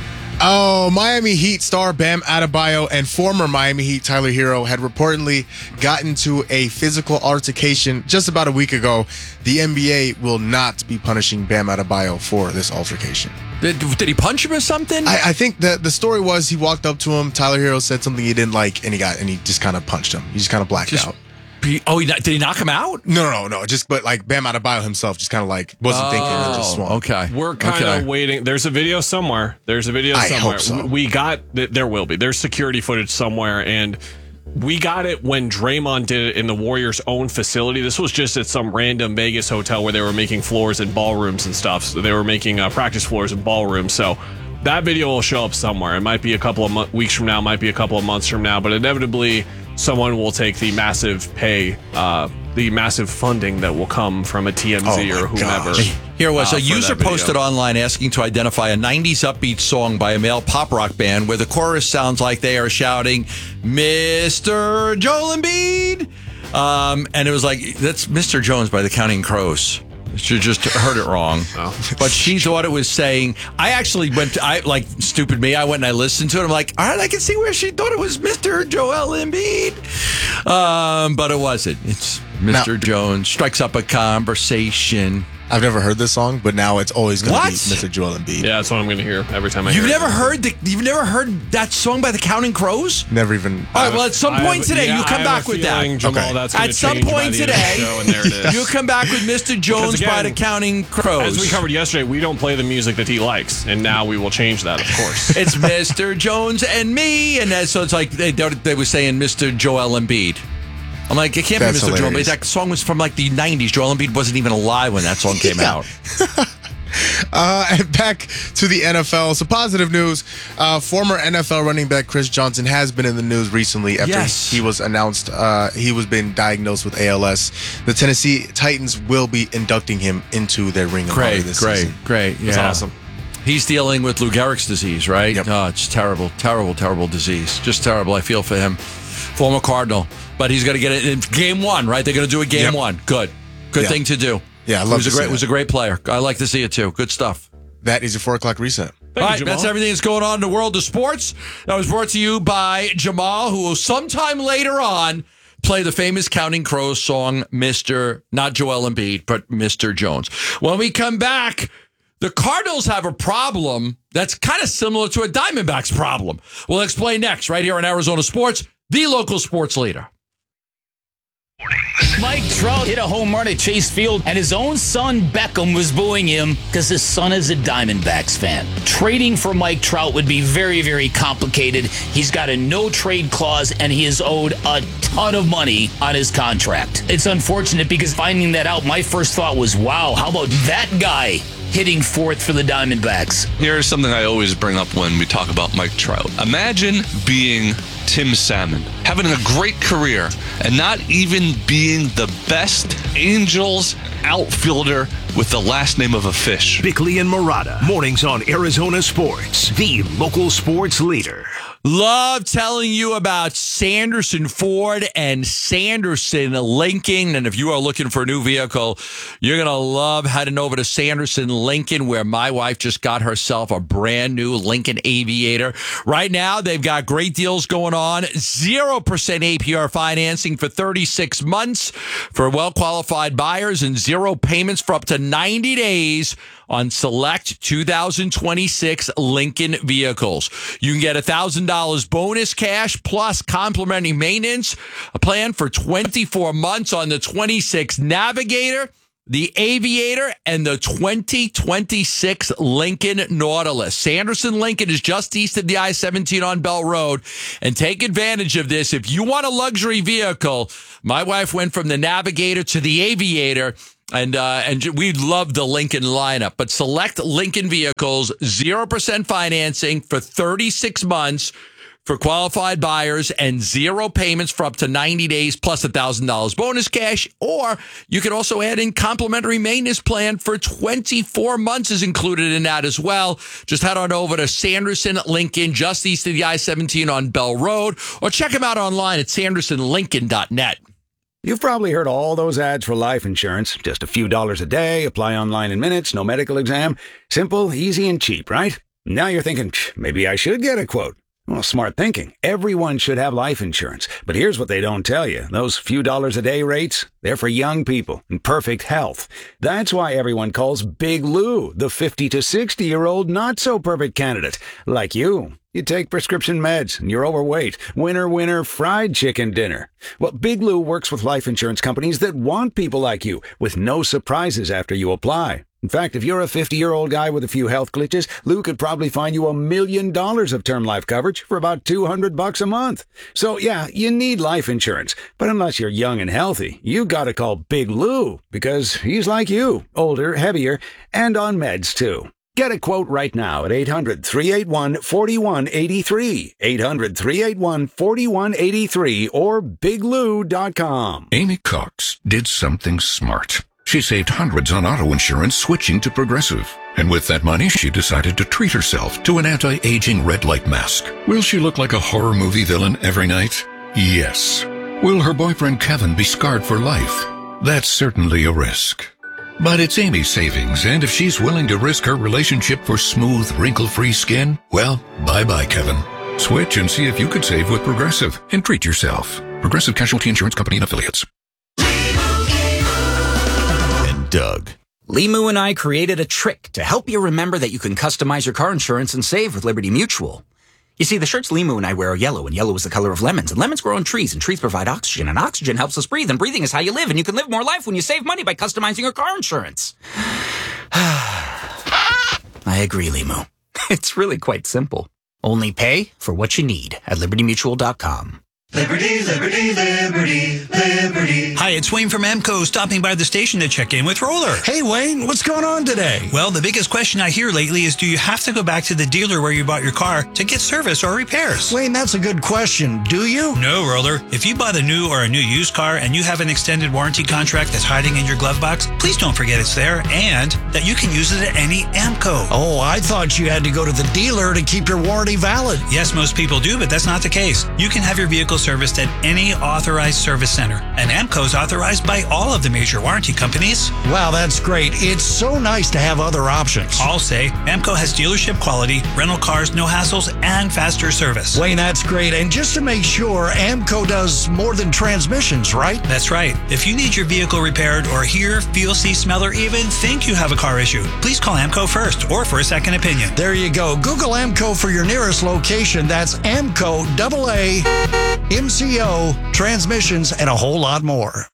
Oh, Miami Heat star Bam Adebayo and former Miami Heat Tyler Hero had reportedly gotten to a physical altercation just about a week ago. The N B A will not be punishing Bam Adebayo for this altercation. Did, did he punch him or something? I, I think that the story was he walked up to him. Tyler Hero said something he didn't like, and he got and he just kind of punched him. He just kind of blacked Just- out. He- oh, he, did he knock him out? No, no, no, no. Just but like Bam Adebayo himself, just kind of like wasn't thinking and just swung. Oh, okay. We're kind of Okay. waiting. There's a video somewhere. There's a video I somewhere. hope so. We got, there will be. There's security footage somewhere. And we got it when Draymond did it in the Warriors' own facility. This was just at some random Vegas hotel where they were making floors and ballrooms and stuff. So they were making uh, practice floors and ballrooms. So that video will show up somewhere. It might be a couple of mo- weeks from now, might be a couple of months from now, but inevitably someone will take the massive pay, uh, the massive funding that will come from a T M Z Oh my or whomever. gosh. Here was uh, a for user that video. posted online asking to identify a nineties upbeat song by a male pop rock band where the chorus sounds like they are shouting, Mister Joel Embiid. Um, and it was like, that's Mister Jones by the Counting Crows. She just heard it wrong. Oh. But she thought it was saying, I actually went, to, I like, stupid me, I went and I listened to it. I'm like, all right, I can see where she thought it was Mister Joel Embiid. Um, but it wasn't. It's Mister Now- Jones strikes up a conversation. I've never heard this song, but now it's always going to What? be Mister Joel Embiid. Yeah, that's what I'm going to hear every time I You've hear never it. heard the, you've never heard that song by the Counting Crows? Never even. All right, well, at some I point have- today, yeah, you come I have back a with feeling, that. Jamal, Okay. that's gonna At some change by point the end of the today, show, and there it is. you come back with Mister Jones Because by again, the Counting Crows. As we covered yesterday, we don't play the music that he likes, and now we will change that, of course. It's Mister Jones and me, and that, so it's like they they were saying Mister Joel Embiid. I'm like, it can't That's be Mister Joel Embiid. hilarious. That song was from like the nineties. Joel Embiid wasn't even alive when that song came Yeah. out. Uh, and back to the N F L. So positive news. Uh, former N F L running back Chris Johnson has been in the news recently after Yes. he was announced uh, he was being diagnosed with A L S. The Tennessee Titans will be inducting him into their Ring of Honor Great, this great, season. great. That's Yeah. awesome. He's dealing with Lou Gehrig's disease, right? Yep. Oh, it's terrible, terrible, terrible disease. Just terrible. I feel for him. Former Cardinal. But he's going to get it in game one, right? They're going to do it game Yep. one. Good. Good Yeah. thing to do. Yeah, I He love was to a see great that. was a great player. I like to see it too. Good stuff. That is your four o'clock reset. All right, you, that's Jamal. everything that's going on in the world of sports. That was brought to you by Jamal, who will sometime later on play the famous Counting Crows song, Mister Not Joel Embiid, but Mister Jones. When we come back, the Cardinals have a problem that's kind of similar to a Diamondbacks problem. We'll explain next, right here on Arizona Sports, the local sports leader. Mike Trout hit a home run at Chase Field, and his own son Beckham was booing him because his son is a Diamondbacks fan. Trading for Mike Trout would be very, very complicated. He's got a no-trade clause, and he is owed a ton of money on his contract. It's unfortunate because finding that out, my first thought was, wow, how about that guy hitting fourth for the Diamondbacks? Here's something I always bring up when we talk about Mike Trout. Imagine being Tim Salmon, having a great career, and not even being the best Angels outfielder with the last name of a fish. Bickley and Murata, mornings on Arizona Sports, the local sports leader. Love telling you about Sanderson Ford and Sanderson Lincoln. And if you are looking for a new vehicle, you're going to love heading over to Sanderson Lincoln, where my wife just got herself a brand new Lincoln Aviator. Right now, they've got great deals going on. zero percent A P R financing for thirty-six months for well-qualified buyers and zero payments for up to ninety days on select two thousand twenty-six Lincoln vehicles. You can get one thousand dollars bonus cash plus complimentary maintenance, a plan for twenty-four months on the twenty-six Navigator, the Aviator, and the twenty twenty-six Lincoln Nautilus. Sanderson Lincoln is just east of the I seventeen on Bell Road. And take advantage of this. If you want a luxury vehicle, my wife went from the Navigator to the Aviator, and uh, and we love the Lincoln lineup. But select Lincoln vehicles, zero percent financing for thirty-six months for qualified buyers, and zero payments for up to ninety days plus one thousand dollars bonus cash. Or you can also add in complimentary maintenance plan for twenty-four months is included in that as well. Just head on over to Sanderson Lincoln, just east of the I seventeen on Bell Road, or check them out online at sanderson lincoln dot net. You've probably heard all those ads for life insurance. Just a few dollars a day, apply online in minutes, no medical exam. Simple, easy, and cheap, right? Now you're thinking, maybe I should get a quote. Well, smart thinking. Everyone should have life insurance. But here's what they don't tell you. Those few dollars a day rates, they're for young people in perfect health. That's why everyone calls Big Lou the fifty to sixty-year-old not-so-perfect candidate. Like you. You take prescription meds and you're overweight. Winner, winner, fried chicken dinner. Well, Big Lou works with life insurance companies that want people like you with no surprises after you apply. In fact, if you're a fifty-year-old guy with a few health glitches, Lou could probably find you a million dollars of term life coverage for about two hundred bucks a month. So yeah, you need life insurance. But unless you're young and healthy, you gotta call Big Lou because he's like you, older, heavier, and on meds too. Get a quote right now at eight hundred, three eight one, four one eight three, eight hundred, three eight one, four one eight three, or big lou dot com. Amy Cox did something smart. She saved hundreds on auto insurance switching to Progressive. And with that money, she decided to treat herself to an anti-aging red light mask. Will she look like a horror movie villain every night? Yes. Will her boyfriend Kevin be scarred for life? That's certainly a risk. But it's Amy's savings, and if she's willing to risk her relationship for smooth, wrinkle-free skin, well, bye-bye, Kevin. Switch and see if you could save with Progressive and treat yourself. Progressive Casualty Insurance Company and Affiliates. And Doug. Limu and I created a trick to help you remember that you can customize your car insurance and save with Liberty Mutual. You see, the shirts Limu and I wear are yellow, and yellow is the color of lemons, and lemons grow on trees, and trees provide oxygen, and oxygen helps us breathe, and breathing is how you live, and you can live more life when you save money by customizing your car insurance. I agree, Limu. It's really quite simple. Only pay for what you need at liberty mutual dot com. Liberty, liberty, liberty, liberty. Hi, it's Wayne from AMCO stopping by the station to check in with Roller. Hey, Wayne, what's going on today? Well, the biggest question I hear lately is, do you have to go back to the dealer where you bought your car to get service or repairs? Wayne, that's a good question. Do you? No, Roller. If you bought a new or a new used car and you have an extended warranty contract that's hiding in your glove box, please don't forget it's there and that you can use it at any AMCO. Oh, I thought you had to go to the dealer to keep your warranty valid. Yes, most people do, but that's not the case. You can have your vehicle serviced at any authorized service center. And AMCO is authorized by all of the major warranty companies. Wow, that's great. It's so nice to have other options. I'll say AMCO has dealership quality, rental cars, no hassles, and faster service. Wayne, that's great. And just to make sure, AMCO does more than transmissions, right? That's right. If you need your vehicle repaired or hear, feel, see, smell, or even think you have a car issue, please call AMCO first or for a second opinion. There you go. Google AMCO for your nearest location. That's AMCO, double A, M C O, transmissions, and a whole lot more.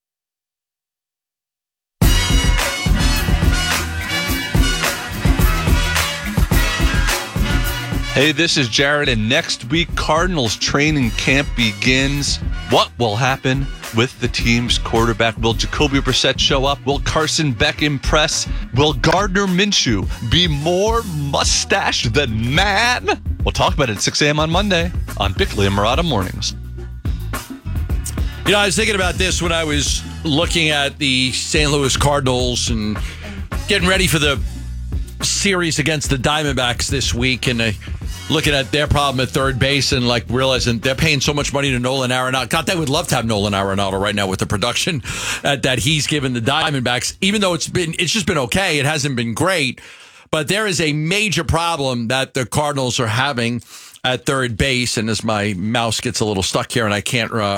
Hey, this is Jared, and next week, Cardinals training camp begins. What will happen with the team's quarterback? Will Jacoby Brissett show up? Will Carson Beck impress? Will Gardner Minshew be more mustached than man? We'll talk about it at six a.m. on Monday on Bickley and Murata Mornings. You know, I was thinking about this when I was looking at the Saint Louis Cardinals and getting ready for the series against the Diamondbacks this week, and uh, looking at their problem at third base and like realizing they're paying so much money to Nolan Arenado. God, they would love to have Nolan Arenado right now with the production uh, that he's given the Diamondbacks, even though it's been it's just been okay. It hasn't been great, but there is a major problem that the Cardinals are having at third base. And as my mouse gets a little stuck here and I can't uh,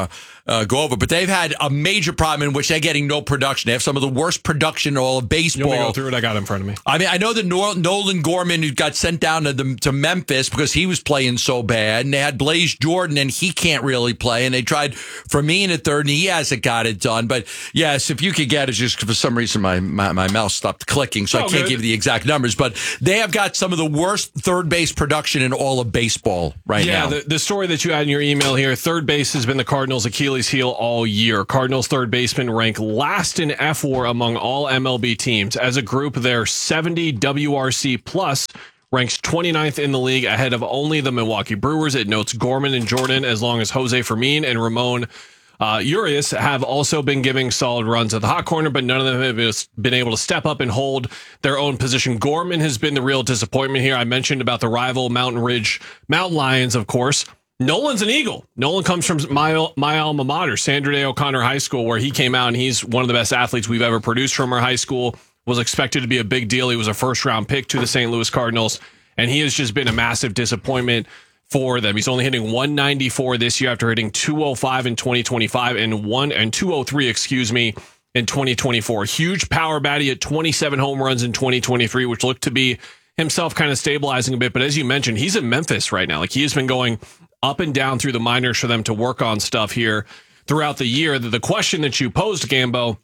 uh, go over. But they've had a major problem in which they're getting no production. They have some of the worst production in all of baseball. You want me to go through it? I got it in front of me. I mean, I know that Nolan Gorman, who got sent down to, the, to Memphis because he was playing so bad, and they had Blaze Jordan, and he can't really play, and they tried Fermin at third, and he hasn't got it done. But yes, if you could get it, just for some reason my, my, my mouse stopped clicking, so oh, I can't good. give you the exact numbers. But they have got some of the worst third base production in all of baseball right yeah, now. Yeah, the, the story that you had in your email here, third base has been the Cardinals' Achilles heel all year. Cardinals third basemen rank last in F W A R among all M L B teams. As a group, they're seventy W R C plus, ranks twenty-ninth in the league, ahead of only the Milwaukee Brewers. It notes Gorman and Jordan, as long as Jose Fermin and Ramon uh, Urias have also been giving solid runs at the hot corner, but none of them have been able to step up and hold their own position. Gorman has been the real disappointment here. I mentioned about the rival Mountain Ridge Mountain Lions, of course. Nolan's an Eagle. Nolan comes from my, my alma mater, Sandra Day O'Connor High School, where he came out, and he's one of the best athletes we've ever produced from our high school. Was expected to be a big deal. He was a first-round pick to the Saint Louis Cardinals, and he has just been a massive disappointment for them. He's only hitting one ninety-four this year after hitting two oh five in twenty twenty-five and one and two oh three, excuse me, in twenty twenty-four. Huge power bat. He had twenty-seven home runs in twenty twenty-three, which looked to be himself kind of stabilizing a bit. But as you mentioned, he's in Memphis right now. Like, he has been going up and down through the minors for them to work on stuff here throughout the year. The, the question that you posed, Gambo,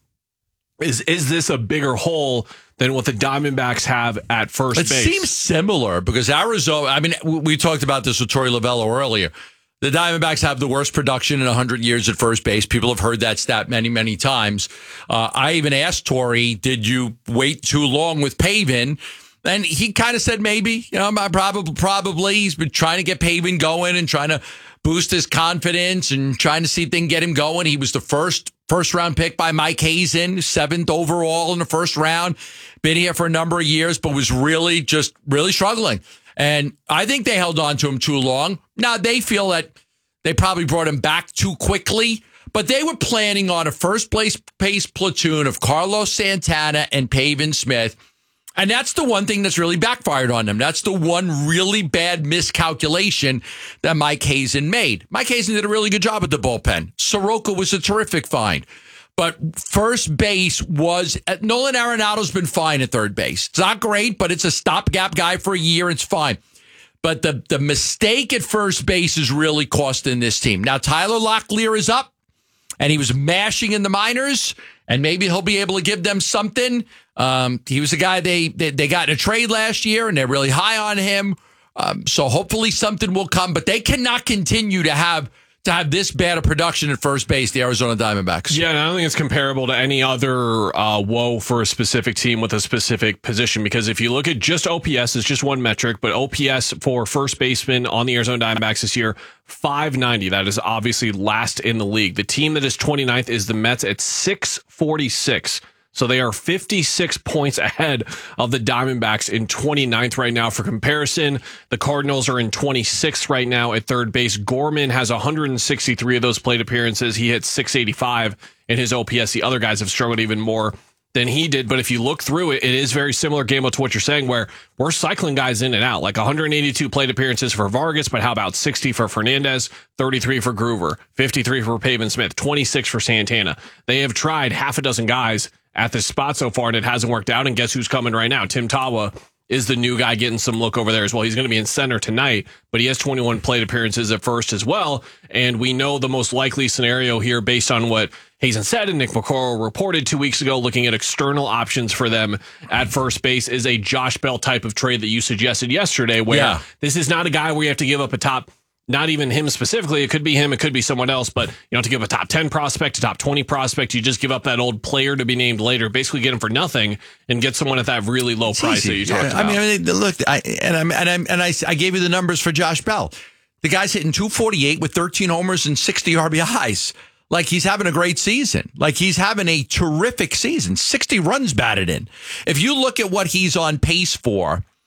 is is this a bigger hole than what the Diamondbacks have at first it base? It seems similar because Arizona, I mean, we talked about this with Torey Lovello earlier. The Diamondbacks have the worst production in one hundred years at first base. People have heard that stat many, many times. Uh, I even asked Torey, did you wait too long with Pavin? And he kind of said maybe. You know, probably, probably. He's been trying to get Pavin going and trying to boost his confidence and trying to see if they can get him going. He was the first first round pick by Mike Hazen, seventh overall in the first round. Been here for a number of years, but was really just really struggling. And I think they held on to him too long. Now, they feel that they probably brought him back too quickly, but they were planning on a first place pace platoon of Carlos Santana and Pavin Smith. And that's the one thing that's really backfired on them. That's the one really bad miscalculation that Mike Hazen made. Mike Hazen did a really good job at the bullpen. Soroka was a terrific find. But first base was, Nolan Arenado's been fine at third base. It's not great, but it's a stopgap guy for a year. It's fine. But the, the mistake at first base is really costing this team. Now, Tyler Locklear is up, and he was mashing in the minors, and maybe he'll be able to give them something. Um, he was a guy they, they they got in a trade last year, and they're really high on him. Um, so hopefully something will come. But they cannot continue to have to have this bad a production at first base, the Arizona Diamondbacks. Yeah, and I don't think it's comparable to any other uh, woe for a specific team with a specific position. Because if you look at just O P S, it's just one metric, but O P S for first baseman on the Arizona Diamondbacks this year, five ninety. That is obviously last in the league. The team that is twenty-ninth is the Mets at six forty-six. So they are fifty-six points ahead of the Diamondbacks in twenty-ninth right now. For comparison, the Cardinals are in twenty-sixth right now at third base. Gorman has one hundred sixty-three of those plate appearances. He hit six eighty-five in his O P S. The other guys have struggled even more than he did. But if you look through it, it is very similar, Game to what you're saying, where we're cycling guys in and out. Like one hundred eighty-two plate appearances for Vargas, but how about sixty for Fernandez, thirty-three for Groover, fifty-three for Pavin Smith, twenty-six for Santana. They have tried half a dozen guys at this spot so far, and it hasn't worked out. And guess who's coming right now? Tim Tawa is the new guy getting some look over there as well. He's going to be in center tonight, but he has twenty-one plate appearances at first as well. And we know the most likely scenario here, based on what Hazen said and Nick McCorrell reported two weeks ago, looking at external options for them at first base, is a Josh Bell type of trade that you suggested yesterday, where yeah. this is not a guy where you have to give up a top, not even him specifically. It could be him. It could be someone else. But you don't have to give a top ten prospect, a top twenty prospect. You just give up that old player to be named later, basically get him for nothing and get someone at that really low it's price easy. that you talked yeah. about. I mean, I mean look, I, and, I'm, and, I'm, and I, I gave you the numbers for Josh Bell. The guy's hitting two forty-eight with thirteen homers and sixty R B Is. Like, he's having a great season. Like, he's having a terrific season. sixty runs batted in. If you look at what he's on pace for,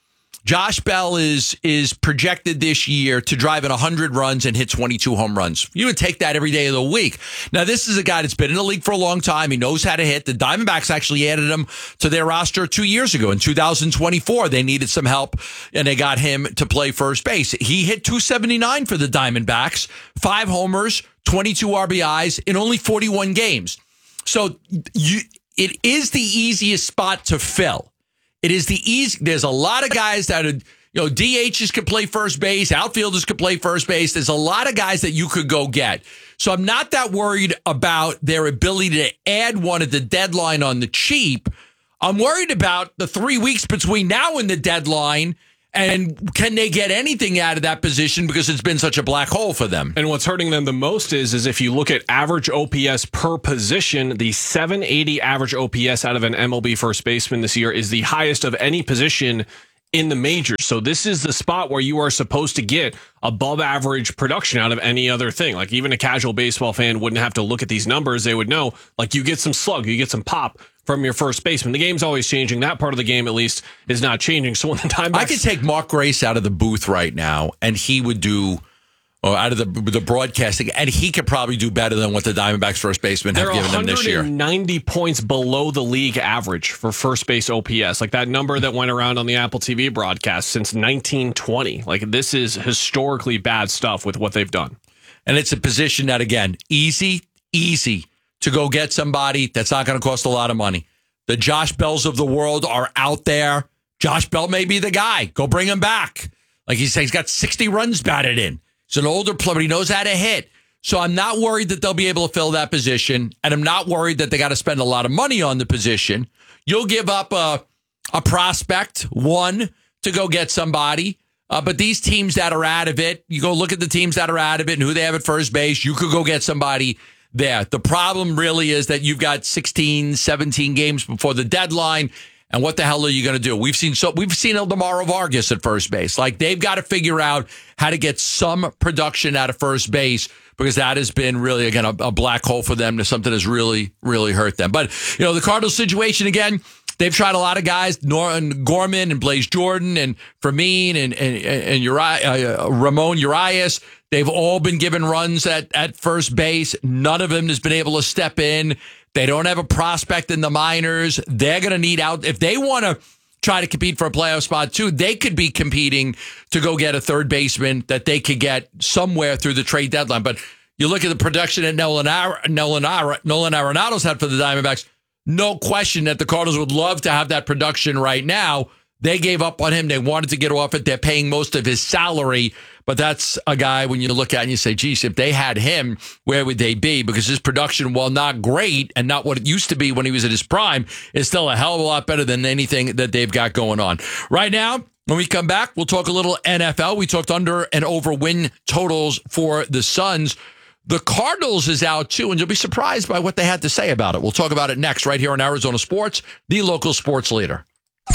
Josh Bell is is projected this year to drive in one hundred runs and hit twenty-two home runs. You would take that every day of the week. Now, this is a guy that's been in the league for a long time. He knows how to hit. The Diamondbacks actually added him to their roster two years ago. In two thousand twenty-four, they needed some help, and they got him to play first base. He hit two seventy-nine for the Diamondbacks, five homers, twenty-two R B Is in only forty-one games. So you, it is the easiest spot to fill. It is the easy. There's a lot of guys that are, you know, D Hs could play first base, outfielders could play first base. There's a lot of guys that you could go get. So I'm not that worried about their ability to add one at the deadline on the cheap. I'm worried about the three weeks between now and the deadline. And can they get anything out of that position because it's been such a black hole for them? And what's hurting them the most is, is if you look at average O P S per position, the seven eighty average O P S out of an M L B first baseman this year is the highest of any position in the majors. So this is the spot where you are supposed to get above average production out of any other thing. Like even a casual baseball fan wouldn't have to look at these numbers. They would know, like, you get some slug, you get some pop from your first baseman. The game's always changing. That part of the game, at least, is not changing. So when the Diamondbacks, I could take Mark Grace out of the booth right now, and he would do, or out of the the broadcasting, and he could probably do better than what the Diamondbacks first baseman have given them this year. They're one hundred ninety points below the league average for first base O P S. Like that number that went around on the Apple T V broadcast since nineteen twenty. Like this is historically bad stuff with what they've done. And it's a position that, again, easy, easy to go get somebody that's not going to cost a lot of money. The Josh Bells of the world are out there. Josh Bell may be the guy. Go bring him back. Like he said, he's got sixty runs batted in. He's an older player, but he knows how to hit. So I'm not worried that they'll be able to fill that position. And I'm not worried that they got to spend a lot of money on the position. You'll give up a, a prospect, one, to go get somebody. Uh, but these teams that are out of it, you go look at the teams that are out of it and who they have at first base. You could go get somebody there. The problem really is that you've got sixteen, seventeen games before the deadline. And what the hell are you going to do? We've seen so we've seen Eldemaro Vargas at first base. Like they've got to figure out how to get some production out of first base because that has been really, again, a, a black hole for them. Something has really, really hurt them. But, you know, the Cardinals situation, again, they've tried a lot of guys, Nolan Gorman and Blaze Jordan and Fermin and, and, and Uri- uh, Ramon Urias. They've all been given runs at, at first base. None of them has been able to step in. They don't have a prospect in the minors. They're going to need out. If they want to try to compete for a playoff spot too, they could be competing to go get a third baseman that they could get somewhere through the trade deadline. But you look at the production that Nolan, Ar- Nolan, Ar- Nolan Arenado's had for the Diamondbacks, no question that the Cardinals would love to have that production right now. They gave up on him. They wanted to get off it. They're paying most of his salary. But that's a guy when you look at it and you say, geez, if they had him, where would they be? Because his production, while not great and not what it used to be when he was at his prime, is still a hell of a lot better than anything that they've got going on. Right now, when we come back, we'll talk a little N F L. We talked under and over win totals for the Suns. The Cardinals is out too, and you'll be surprised by what they had to say about it. We'll talk about it next right here on Arizona Sports, the local sports leader.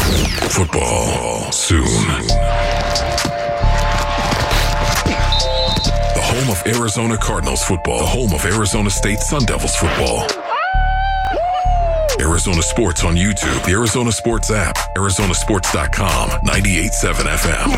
Football soon. The home of Arizona Cardinals football. The home of Arizona State Sun Devils football. Arizona Sports on YouTube, the Arizona Sports app, Arizona Sports dot com, ninety-eight point seven F M.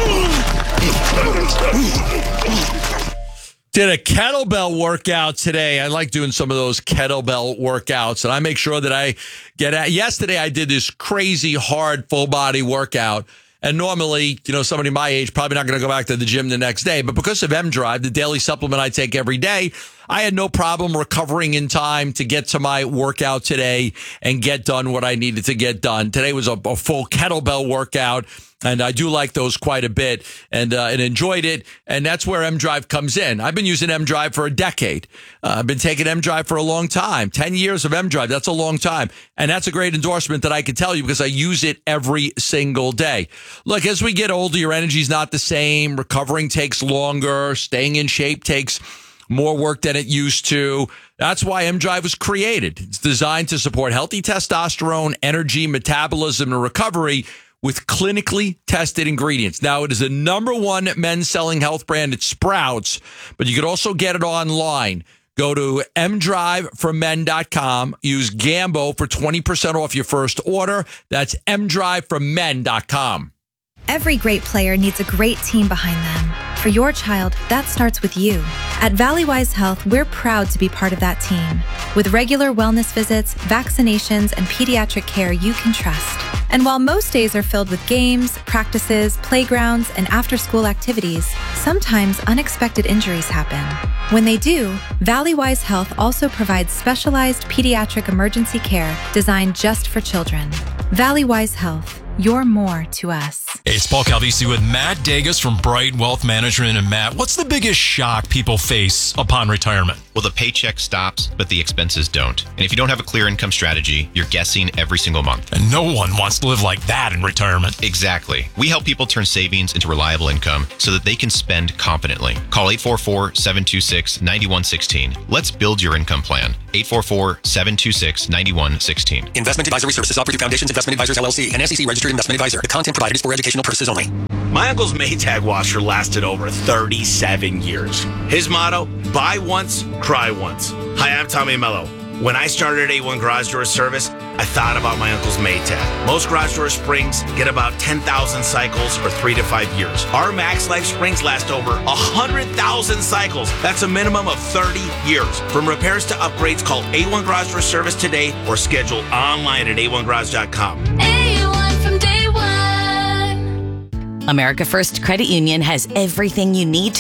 Did a kettlebell workout today. I like doing some of those kettlebell workouts, and I make sure that I get at. Yesterday, I did this crazy hard full body workout. And normally, you know, somebody my age probably not going to go back to the gym the next day. But because of M Drive, the daily supplement I take every day, I had no problem recovering in time to get to my workout today and get done what I needed to get done. Today was a, a full kettlebell workout. And I do like those quite a bit and uh, and enjoyed it. And that's where M Drive comes in. I've been using M Drive for a decade. Uh, I've been taking M Drive for a long time. ten years of M Drive. That's a long time. And that's a great endorsement that I can tell you because I use it every single day. Look, as we get older, your energy's not the same. Recovering takes longer. Staying in shape takes more work than it used to. That's why M Drive was created. It's designed to support healthy testosterone, energy, metabolism, and recovery with clinically tested ingredients. Now, it is the number one men's selling health brand at Sprouts, but you could also get it online. Go to m drive for men dot com. Use Gambo for twenty percent off your first order. That's m drive for men dot com. Every great player needs a great team behind them. For your child, that starts with you. At Valleywise Health, we're proud to be part of that team. With regular wellness visits, vaccinations, and pediatric care you can trust. And while most days are filled with games, practices, playgrounds, and after-school activities, sometimes unexpected injuries happen. When they do, Valleywise Health also provides specialized pediatric emergency care designed just for children. Valleywise Health. You're more to us. Hey, it's Paul Calvisi with Matt Dagas from Bright Wealth Management. And Matt, what's the biggest shock people face upon retirement? Well, the paycheck stops, but the expenses don't. And if you don't have a clear income strategy, you're guessing every single month. And no one wants to live like that in retirement. Exactly. We help people turn savings into reliable income so that they can spend confidently. Call eight four four, seven two six, nine one one six. Let's build your income plan. eight four four, seven two six, nine one one six. Investment advisory services offered through Foundations Investment Advisors, L L C, an S E C registered investment advisor. The content provided is for educational purposes only. My uncle's Maytag washer lasted over thirty-seven years. His motto, buy once, cry once. Hi, I'm Tommy Mello. When I started A one Garage Door Service, I thought about my uncle's Maytag. Most garage door springs get about ten thousand cycles or three to five years. Our Max Life springs last over one hundred thousand cycles. That's a minimum of thirty years. From repairs to upgrades, call A one Garage Door Service today or schedule online at A one garage dot com. A one from day one. America First Credit Union has everything you need to